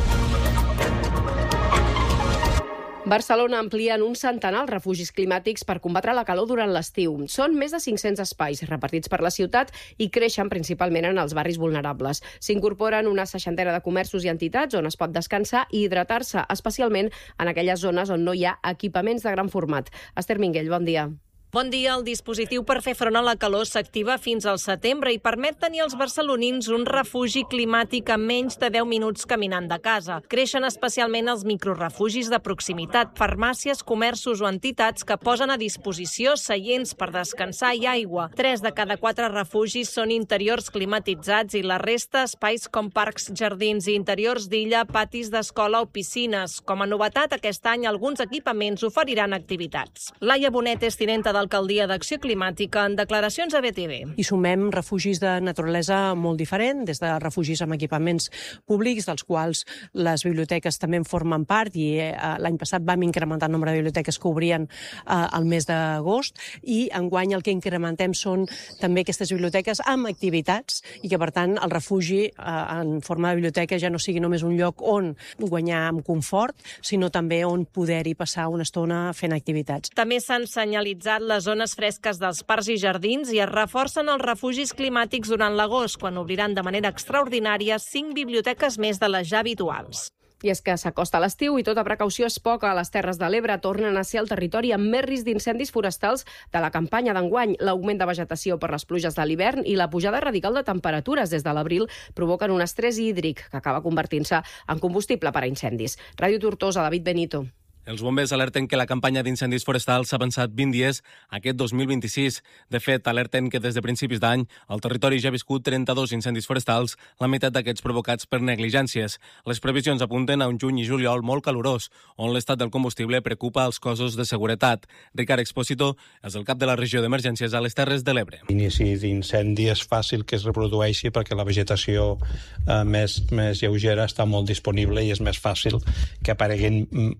Barcelona amplia en un centenar els refugis climàtics per combatre la calor durant l'estiu. Són més de cinc-cents espais repartits per la ciutat i creixen principalment en els barris vulnerables. S'incorporen una seixantena de comerços i entitats on es pot descansar i hidratar-se, especialment en aquelles zones on no hi ha equipaments de gran format. Esther Minguell, bon dia. Bon dia. El dispositiu per fer front a la calor s'activa fins al setembre i permet tenir als barcelonins un refugi climàtic a menys de deu minuts caminant de casa. Creixen especialment els microrefugis de proximitat, farmàcies, comerços o entitats que posen a disposició seients per descansar i aigua. Tres de cada quatre refugis són interiors climatitzats i la resta espais com parcs, jardins i interiors d'illa, patis d'escola o piscines. Com a novetat, aquest any alguns equipaments oferiran activitats. Laia Bonet és tinenta de l'Alcaldia d'Acció Climàtica en declaracions a B T V. I sumem refugis de naturalesa molt diferent, des de refugis amb equipaments públics, dels quals les biblioteques també en formen part, i eh, l'any passat vam incrementar el nombre de biblioteques que obrien eh, al mes d'agost, i enguany el que incrementem són també aquestes biblioteques amb activitats, i que per tant el refugi eh, en forma de biblioteca ja no sigui només un lloc on guanyar amb confort, sinó també on poder-hi passar una estona fent activitats. També s'han senyalitzat les zones fresques dels parcs i jardins i es reforcen els refugis climàtics durant l'agost, quan obriran de manera extraordinària cinc biblioteques més de les ja habituals. I és que s'acosta l'estiu i tota precaució és poca. Les Terres de l'Ebre tornen a ser el territori amb més risc d'incendis forestals de la campanya d'enguany. L'augment de vegetació per les pluges de l'hivern i la pujada radical de temperatures des de l'abril provoquen un estrès hídric que acaba convertint-se en combustible per a incendis. Ràdio Tortosa, David Benito. Els bombers alerten que la campanya d'incendis forestals s'ha avançat vint dies aquest dos mil vint-i-sis. De fet, alerten que des de principis d'any el territori ja ha viscut trenta-dos incendis forestals, la meitat d'aquests provocats per negligències. Les previsions apunten a un juny i juliol molt calorós, on l'estat del combustible preocupa els cossos de seguretat. Ricard Expósito és el cap de la regió d'emergències a les Terres de l'Ebre. L'inici d'incendi és fàcil que es reprodueixi perquè la vegetació eh, més, més lleugera està molt disponible i és més fàcil que apareguin més incendis.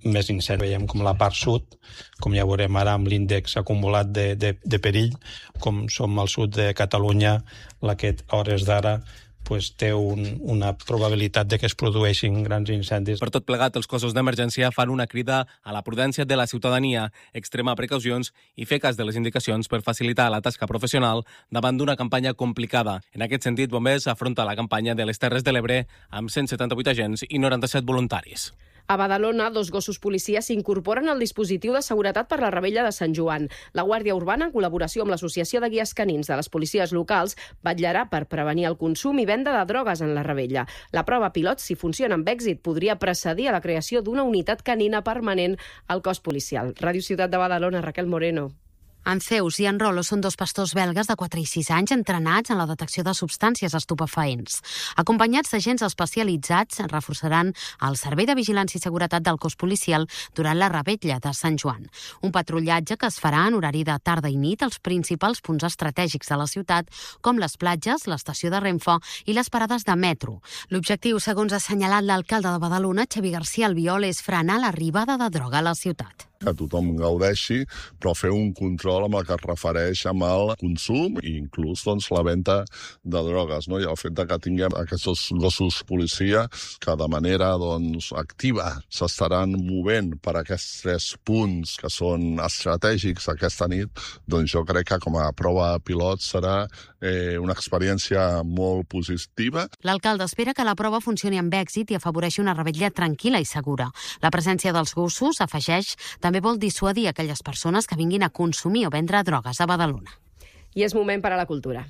set. Veiem com la part sud, com ja veurem ara amb l'índex acumulat de, de, de perill, com som al sud de Catalunya, la que a hores d'ara pues, té un, una probabilitat de que es produeixin grans incendis. Per tot plegat, els cossos d'emergència fan una crida a la prudència de la ciutadania, extremar precaucions i fer cas de les indicacions per facilitar la tasca professional davant d'una campanya complicada. En aquest sentit, Bombers afronta la campanya de les Terres de l'Ebre amb cent setanta-vuit agents i noranta-set voluntaris. A Badalona, dos gossos policia s'incorporen al dispositiu de seguretat per la Rebella de Sant Joan. La Guàrdia Urbana, en col·laboració amb l'Associació de Guies Canins de les policies locals, vetllarà per prevenir el consum i venda de drogues en la Rebella. La prova pilot, si funciona amb èxit, podria precedir a la creació d'una unitat canina permanent al cos policial. Ràdio Ciutat de Badalona, Raquel Moreno. Anceus i Enrolo són dos pastors belgues de quatre i sis anys entrenats en la detecció de substàncies estupefaents. Acompanyats d'agents especialitzats, reforçaran el Servei de Vigilància i Seguretat del cos policial durant la Rebella de Sant Joan. Un patrullatge que es farà en horari de tarda i nit als principals punts estratègics de la ciutat, com les platges, l'estació de Renfe i les parades de metro. L'objectiu, segons ha assenyalat l'alcalde de Badalona, Xavi García Albiol, és frenar l'arribada de droga a la ciutat. Que tothom gaudeixi, però fer un control amb el que es refereix amb el consum i inclús doncs, la venda de drogues. No? I el fet de que tinguem aquests gossos policia que de manera doncs, activa s'estaran movent per aquests tres punts que són estratègics aquesta nit, doncs jo crec que com a prova pilot serà eh, una experiència molt positiva. L'alcalde espera que la prova funcioni amb èxit i afavoreixi una rebella tranquil·la i segura. La presència dels gossos, afegeix, també vol dissuadir aquelles persones que vinguin a consumir o vendre drogues a Badalona. I és moment per a la cultura.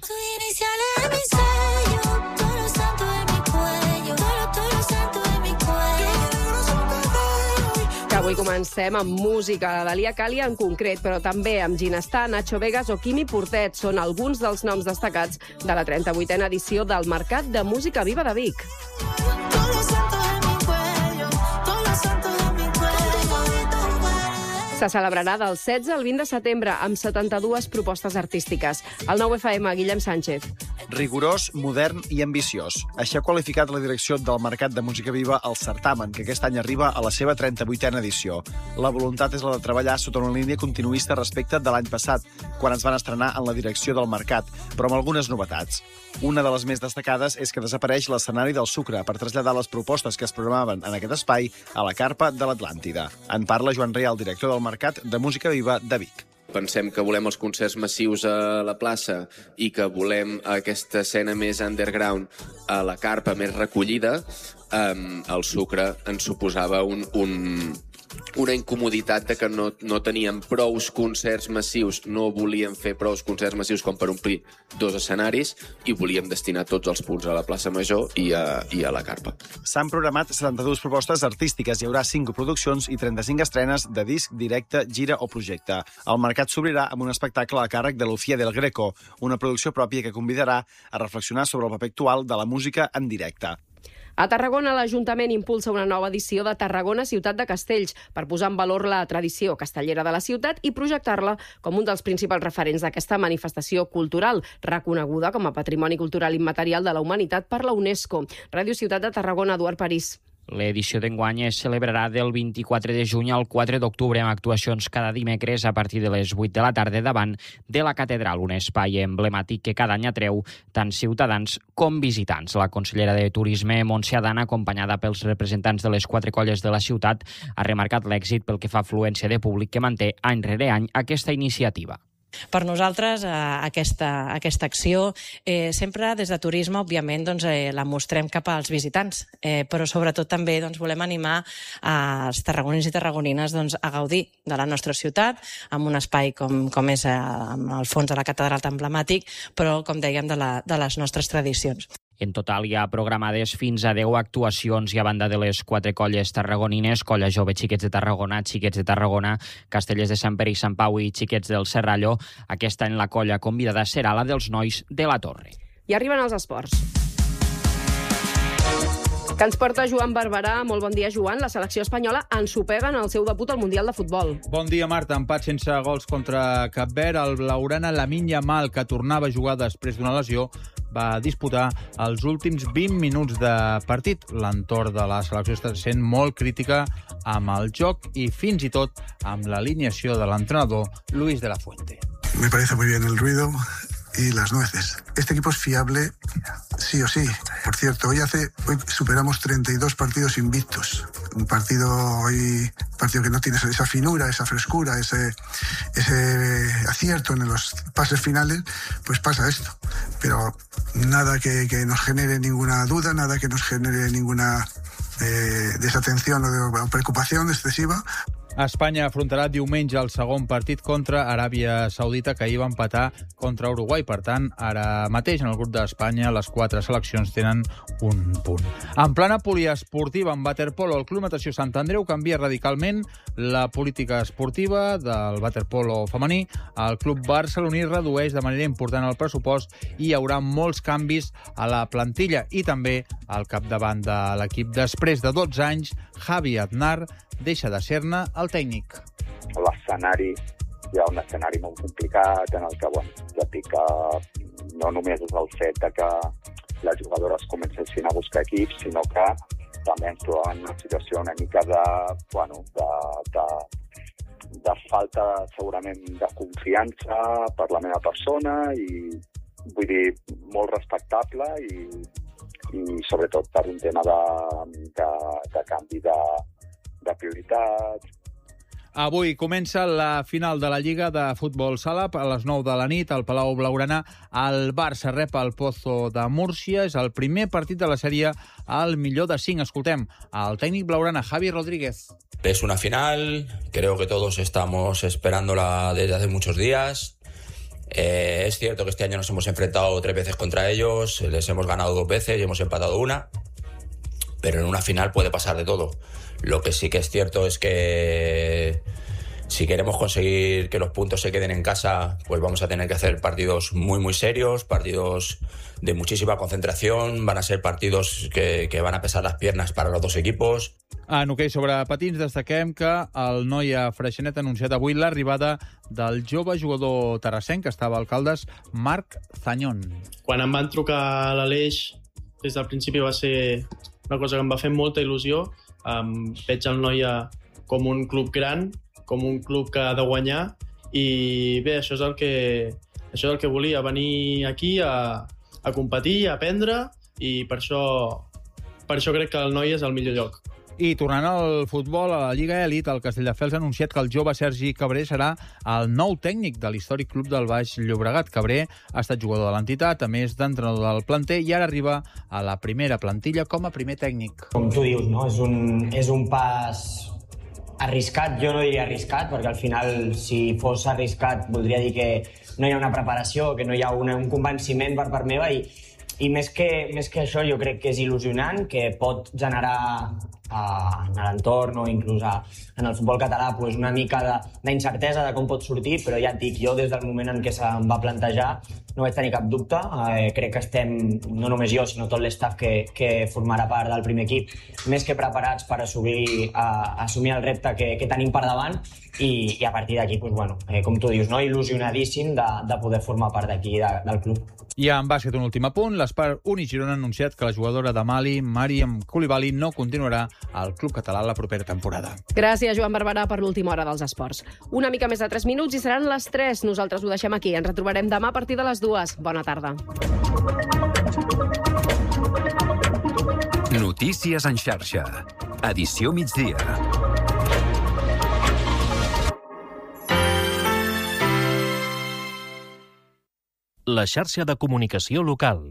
Que avui comencem amb música de Dalia Càlia en concret, però també amb Ginestar, Nacho Vegas o Quimi Portet. Són alguns dels noms destacats de la trenta-vuitena edició del Mercat de Música Viva de Vic. Se celebrarà del setze al vint de setembre amb setanta-dues propostes artístiques. El nou F M, Guillem Sánchez. Rigorós, modern i ambiciós. Així ha qualificat la direcció del Mercat de Música Viva al certamen, que aquest any arriba a la seva trenta-vuitena edició. La voluntat és la de treballar sota una línia continuista respecte de l'any passat, quan ens van estrenar en la direcció del Mercat, però amb algunes novetats. Una de les més destacades és que desapareix l'escenari del Sucre per traslladar les propostes que es programaven en aquest espai a la carpa de l'Atlàntida. En parla Joan Real, director del Mercat de Música Viva de Vic. Pensem que volem els concerts massius a la plaça i que volem aquesta escena més underground a la carpa més recollida. Um, el Sucre ens suposava un, un, una incomoditat de que no, no teníem prous concerts massius, no volíem fer prous concerts massius com per omplir dos escenaris i volíem destinar tots els punts a la plaça Major i a, i a la carpa. S'han programat setanta-dues propostes artístiques, hi haurà cinc produccions i trenta-cinc estrenes de disc, directe, gira o projecte. El mercat s'obrirà amb un espectacle a càrrec de Lucía del Greco, una producció pròpia que convidarà a reflexionar sobre el paper actual de la música en directe. A Tarragona, l'Ajuntament impulsa una nova edició de Tarragona Ciutat de Castells per posar en valor la tradició castellera de la ciutat i projectar-la com un dels principals referents d'aquesta manifestació cultural, reconeguda com a Patrimoni Cultural Immaterial de la Humanitat per la UNESCO. Ràdio Ciutat de Tarragona, Eduard París. L'edició d'enguany es celebrarà del vint-i-quatre de juny al quatre d'octubre amb actuacions cada dimecres a partir de les vuit de la tarda davant de la catedral, un espai emblemàtic que cada any atreu tant ciutadans com visitants. La consellera de Turisme, Montse Adana, acompanyada pels representants de les quatre colles de la ciutat, ha remarcat l'èxit pel que fa a afluència de públic que manté any rere any aquesta iniciativa. Per nosaltres, eh, aquesta, aquesta acció, eh, sempre des de turisme, òbviament, doncs, eh, la mostrem cap als visitants, eh, però sobretot també doncs, volem animar als tarragonins i tarragonines doncs, a gaudir de la nostra ciutat, amb un espai com, com és eh, amb el fons de la catedral tan emblemàtic, però, com dèiem, de, la, de les nostres tradicions. En total hi ha programades fins a deu actuacions i a banda de les quatre colles tarragonines, Colla Jove, Xiquets de Tarragona, Xiquets de Tarragona, Castellers de Sant Pere i Sant Pau i Xiquets del Serralló, aquest any la colla convidada serà la dels Nois de la Torre. I arriben els esports. Que ens porta Joan Barberà. Molt bon dia, Joan. La selecció espanyola ensopega en el seu debut al Mundial de Futbol. Bon dia, Marta. Empat sense gols contra Cap Verd. El blaugrana Lamine Yamal, que tornava a jugar després d'una lesió, va disputar els últims vint minuts de partit. L'entorn de la selecció està sent molt crítica amb el joc i fins i tot amb l'alineació de l'entrenador Luis de la Fuente. Me parece muy bien el ruido y las nueces. Este equipo es fiable, sí o sí. Por cierto, hoy hace hoy superamos treinta y dos partidos invictos. Un partido hoy, partido que no tiene esa finura, esa frescura, ese, ese acierto en los pases finales, pues pasa esto. Pero nada que, que nos genere ninguna duda, nada que nos genere ninguna eh, desatención o, de, o preocupación excesiva. Espanya afrontarà diumenge el segon partit contra Aràbia Saudita, que ahir va empatar contra Uruguai. Per tant, ara mateix en el grup d'Espanya les quatre seleccions tenen un punt. En plana poliesportiva, en waterpolo, el Club Natació Sant Andreu canvia radicalment la política esportiva del waterpolo femení. El club barceloní redueix de manera important el pressupost i hi haurà molts canvis a la plantilla i també al capdavant de l'equip. Després de dotze anys, Javi Aznar deixa de ser-ne el tècnic. L'escenari, hi ha un escenari molt complicat en el que, bueno, ja dic que no només és el fet de que les jugadores comencessin a buscar equips, sinó que també ens trobem en una situació una mica de, bueno, de, de, de falta segurament de confiança per la meva persona i vull dir, molt respectable i, i sobretot per un tema de, de, de canvi de de prioritats. Avui comença la final de la Lliga de Futbol Sala a les nou de la nit al Palau Blaugrana. El Barça rep el Pozo de Múrcia. És el primer partit de la sèrie al millor de cinc. Escoltem al tècnic blaugrana, Javi Rodríguez. Es una final, creo que todos estamos esperándola desde hace muchos días. Eh, es cierto que este año nos hemos enfrentado tres veces contra ellos, les hemos ganado dos veces y hemos empatado una, pero en una final puede pasar de todo. Lo que sí que es cierto es que si queremos conseguir que los puntos se queden en casa, pues vamos a tener que hacer partidos muy, muy serios, partidos de muchísima concentración, van a ser partidos que, que van a pesar las piernas para los dos equipos. En hoquei sobre patins destaquem que el Noia Freixenet ha anunciat avui l'arribada del jove jugador terrassenc que estava a Alcaldes, Marc Zañón. Quan em van trucar a l'Aleix, des del principi va ser una cosa que em va fer molta il·lusió. Um, veig el Noia com un club gran, com un club que ha de guanyar i bé, això és el que, això és el que volia, venir aquí a, a competir, a aprendre i per això, per això crec que el Noia és el millor lloc. I tornant al futbol, a la Lliga Elit, el Castelldefels ha anunciat que el jove Sergi Cabré serà el nou tècnic de l'històric club del Baix Llobregat. Cabré ha estat jugador de l'entitat, a més d'entrenador del planter, i ara arriba a la primera plantilla com a primer tècnic. Com tu dius, no? És un, és un pas arriscat, jo no diria arriscat, perquè al final, si fos arriscat, voldria dir que no hi ha una preparació, que no hi ha una, un convenciment per part meva, i, i més, que, més que això jo crec que és il·lusionant, que pot generar a, en l'entorn o inclús a, en el futbol català pues, una mica d'incertesa de, de com pot sortir, però ja et dic, jo des del moment en què se'm va plantejar no vaig tenir cap dubte. Eh, crec que estem, no només jo, sinó tot l'estaf que, que formarà part del primer equip, més que preparats per assumir, a, a assumir el repte que, que tenim per davant i, i a partir d'aquí, pues, bueno, eh, com tu dius, no? il·lusionadíssim de, de poder formar part d'aquí de, del club. I en bàsquet, un últim apunt, l'Espar Uni Girona ha anunciat que la jugadora de Mali, Mariam Koulibaly, no continuarà al club català la propera temporada. Gràcies, Joan Barberà, per l'última hora dels esports. Una mica més de tres minuts i seran les tres. Nosaltres ho deixem aquí. Ens retrobarem demà a partir de les dues. Bona tarda. Notícies en xarxa. Edició migdia. La xarxa de comunicació local.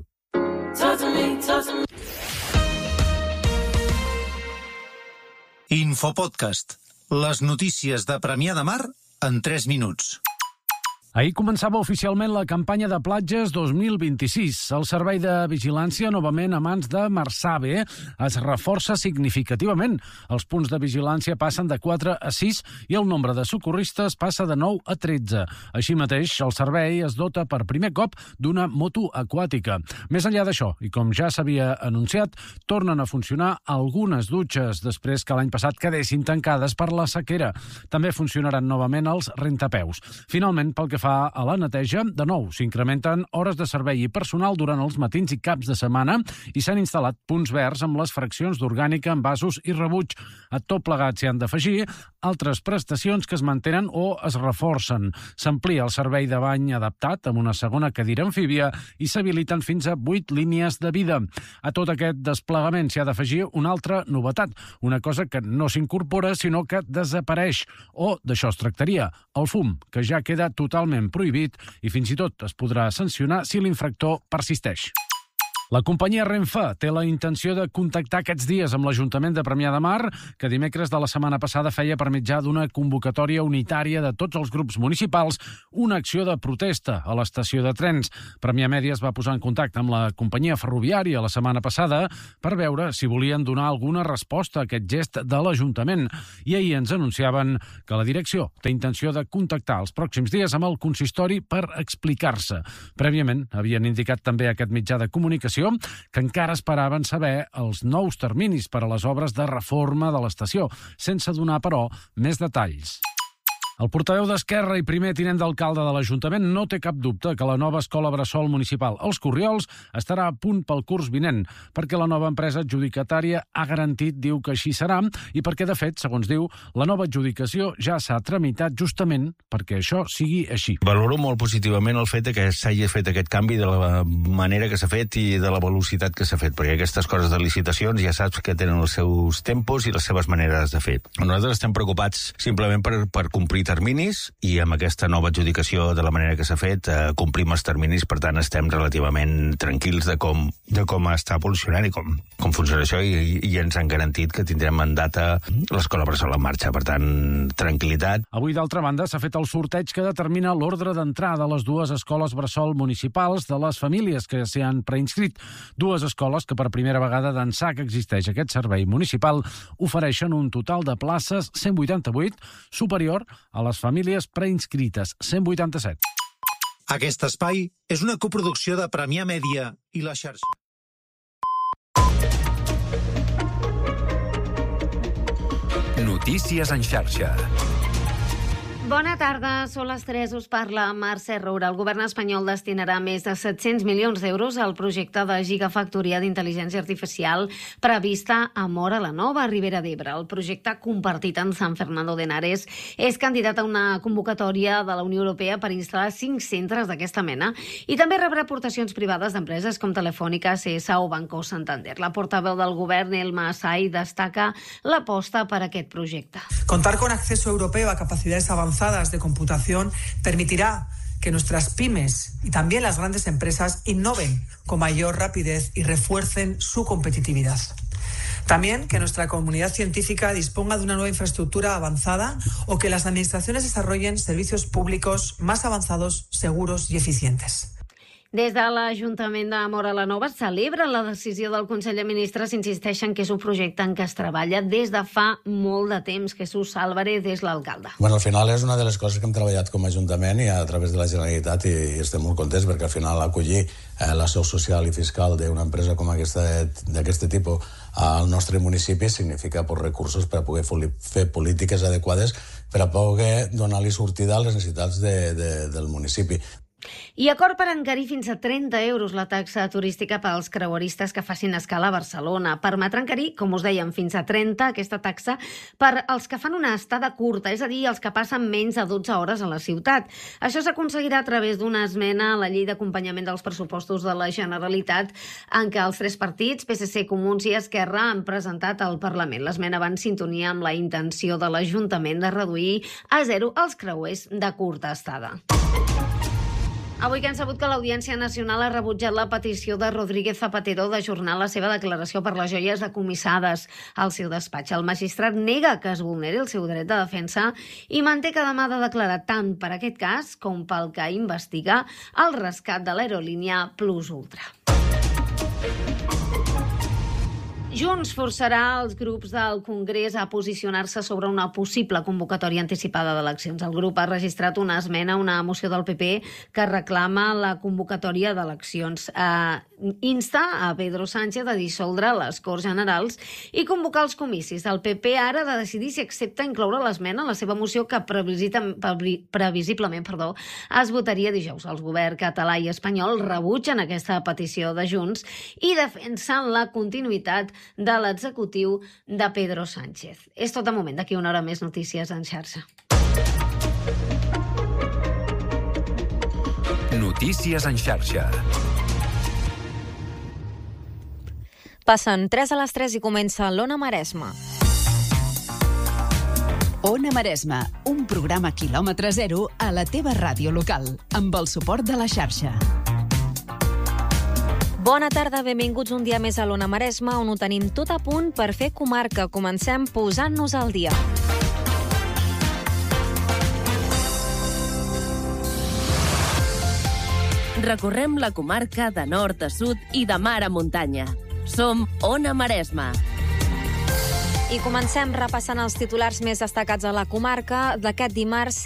Infopodcast. Les notícies de Premià de Mar en tres minuts. Ahir començava oficialment la campanya de platges dos mil vint-i-sis. El servei de vigilància, novament a mans de Marsabe, es reforça significativament. Els punts de vigilància passen de quatre a sis i el nombre de socorristes passa de nou a tretze. Així mateix, el servei es dota per primer cop d'una moto aquàtica. Més enllà d'això, i com ja s'havia anunciat, tornen a funcionar algunes dutxes després que l'any passat quedessin tancades per la sequera. També funcionaran novament els rentapeus. Finalment, pel que fa a la neteja, de nou s'incrementen hores de servei i personal durant els matins i caps de setmana i s'han instal·lat punts verds amb les fraccions d'orgànica, envasos i rebuig. A tot plegat s'hi han d'afegir altres prestacions que es mantenen o es reforcen. S'amplia el servei de bany adaptat amb una segona cadira amfíbia i s'habiliten fins a vuit línies de vida. A tot aquest desplegament s'hi ha d'afegir una altra novetat, una cosa que no s'incorpora sinó que desapareix, o d'això es tractaria, el fum, que ja queda totalment prohibit i fins i tot es podrà sancionar si l'infractor persisteix. La companyia Renfe té la intenció de contactar aquests dies amb l'Ajuntament de Premià de Mar, que dimecres de la setmana passada feia per mitjà d'una convocatòria unitària de tots els grups municipals una acció de protesta a l'estació de trens. Premià Mèdia es va posar en contacte amb la companyia ferroviària la setmana passada per veure si volien donar alguna resposta a aquest gest de l'Ajuntament. I ahir ens anunciaven que la direcció té intenció de contactar els pròxims dies amb el consistori per explicar-se. Prèviament havien indicat també aquest mitjà de comunicació que encara esperaven saber els nous terminis per a les obres de reforma de l'estació, sense donar, però, més detalls. El portaveu d'Esquerra i primer tinent d'alcalde de l'Ajuntament no té cap dubte que la nova escola bressol municipal Els Corriols estarà a punt pel curs vinent, perquè la nova empresa adjudicatària ha garantit, diu que així serà, i perquè, de fet, segons diu, la nova adjudicació ja s'ha tramitat justament perquè això sigui així. Valoro molt positivament el fet que s'hagi fet aquest canvi de la manera que s'ha fet i de la velocitat que s'ha fet, perquè aquestes coses de licitacions ja saps que tenen els seus tempos i les seves maneres de fer. Nosaltres estem preocupats simplement per, per complir terminis i amb aquesta nova adjudicació de la manera que s'ha fet eh, complim els terminis, per tant estem relativament tranquils de com, de com està evolucionant i com, com funciona això i, i ens han garantit que tindrem en data l'escola bressol en marxa, per tant, tranquil·litat. Avui, d'altra banda, s'ha fet el sorteig que determina l'ordre d'entrada a les dues escoles bressol municipals de les famílies que s'hi han preinscrit. Dues escoles que per primera vegada d'ençà que existeix aquest servei municipal ofereixen un total de places cent vuitanta-vuit, superior a a les famílies preinscrites, cent vuitanta-set. Aquest espai és una coproducció de Premià Mèdia i La Xarxa. Notícies en xarxa. Bona tarda, són les tres, us parla Mercè Roura. El govern espanyol destinarà més de set-cents milions d'euros al projecte de gigafactoria d'intel·ligència artificial prevista a Móra la Nova, a Ribera d'Ebre. El projecte, compartit amb San Fernando de Henares, és candidat a una convocatòria de la Unió Europea per instal·lar cinc centres d'aquesta mena i també rebrà aportacions privades d'empreses com Telefònica, C S A o Banco Santander. La portaveu del govern, Elma Asai, destaca l'aposta per aquest projecte. Contar con acceso europeo a capacidades avanzadas de computación permitirá que nuestras pymes y también las grandes empresas innoven con mayor rapidez y refuercen su competitividad. También que nuestra comunidad científica disponga de una nueva infraestructura avanzada o que las administraciones desarrollen servicios públicos más avanzados, seguros y eficientes. Des de l'Ajuntament de Móra la Nova celebren la decisió del Consell de Ministres, insisteixen que és un projecte en què es treballa des de fa molt de temps. Jesús Álvarez és l'alcalde. Bueno, al final és una de les coses que hem treballat com a Ajuntament i a través de la Generalitat i, i estem molt contents perquè al final acollir eh, la seu social i fiscal d'una empresa com aquesta d'aquest tipus al nostre municipi significa pues, recursos per a poder fer polítiques adequades per a poder donar-li sortida a les necessitats de, de, del municipi. I acord per encarir fins a trenta euros la taxa turística pels creueristes que facin escala a Barcelona. Permetrà encarir, com us dèiem, fins a trenta aquesta taxa per als que fan una estada curta, és a dir, els que passen menys de dotze hores a la ciutat. Això s'aconseguirà a través d'una esmena a la llei d'acompanyament dels pressupostos de la Generalitat en què els tres partits, P S C, Comuns i Esquerra, han presentat al Parlament. L'esmena va en sintonia amb la intenció de l'Ajuntament de reduir a zero els creuers de curta estada. Avui que hem sabut que l'Audiència Nacional ha rebutjat la petició de Rodríguez Zapatero d'ajornar la seva declaració per les joies decomissades al seu despatx. El magistrat nega que es vulneri el seu dret de defensa i manté que demà ha de declarar tant per aquest cas com pel que investiga el rescat de l'aerolínia Plus Ultra. Junts forçarà els grups del Congrés a posicionar-se sobre una possible convocatòria anticipada d'eleccions. El grup ha registrat una esmena a una moció del P P que reclama la convocatòria d'eleccions. Eh, insta a Pedro Sánchez a dissoldre les Corts Generals i convocar els comicis. El P P ara ha de decidir si accepta incloure l'esmena a la seva moció que previsiblement perdó, es votaria dijous. El govern català i espanyol rebutgen aquesta petició de Junts i defensen la continuïtat de l'executiu de Pedro Sánchez. És tot el moment. D'aquí una hora més notícies en xarxa. Notícies en xarxa. Passen tres a les tres i comença l'Ona Maresma. Ona Maresma, un programa quilòmetre zero a la teva ràdio local, amb el suport de la xarxa. Bona tarda, benvinguts un dia més a l'Ona Maresma, on ho tenim tot a punt per fer comarca. Comencem posant-nos al dia. Recorrem la comarca de nord a sud i de mar a muntanya. Som Ona Maresma. I comencem repassant els titulars més destacats a la comarca d'aquest dimarts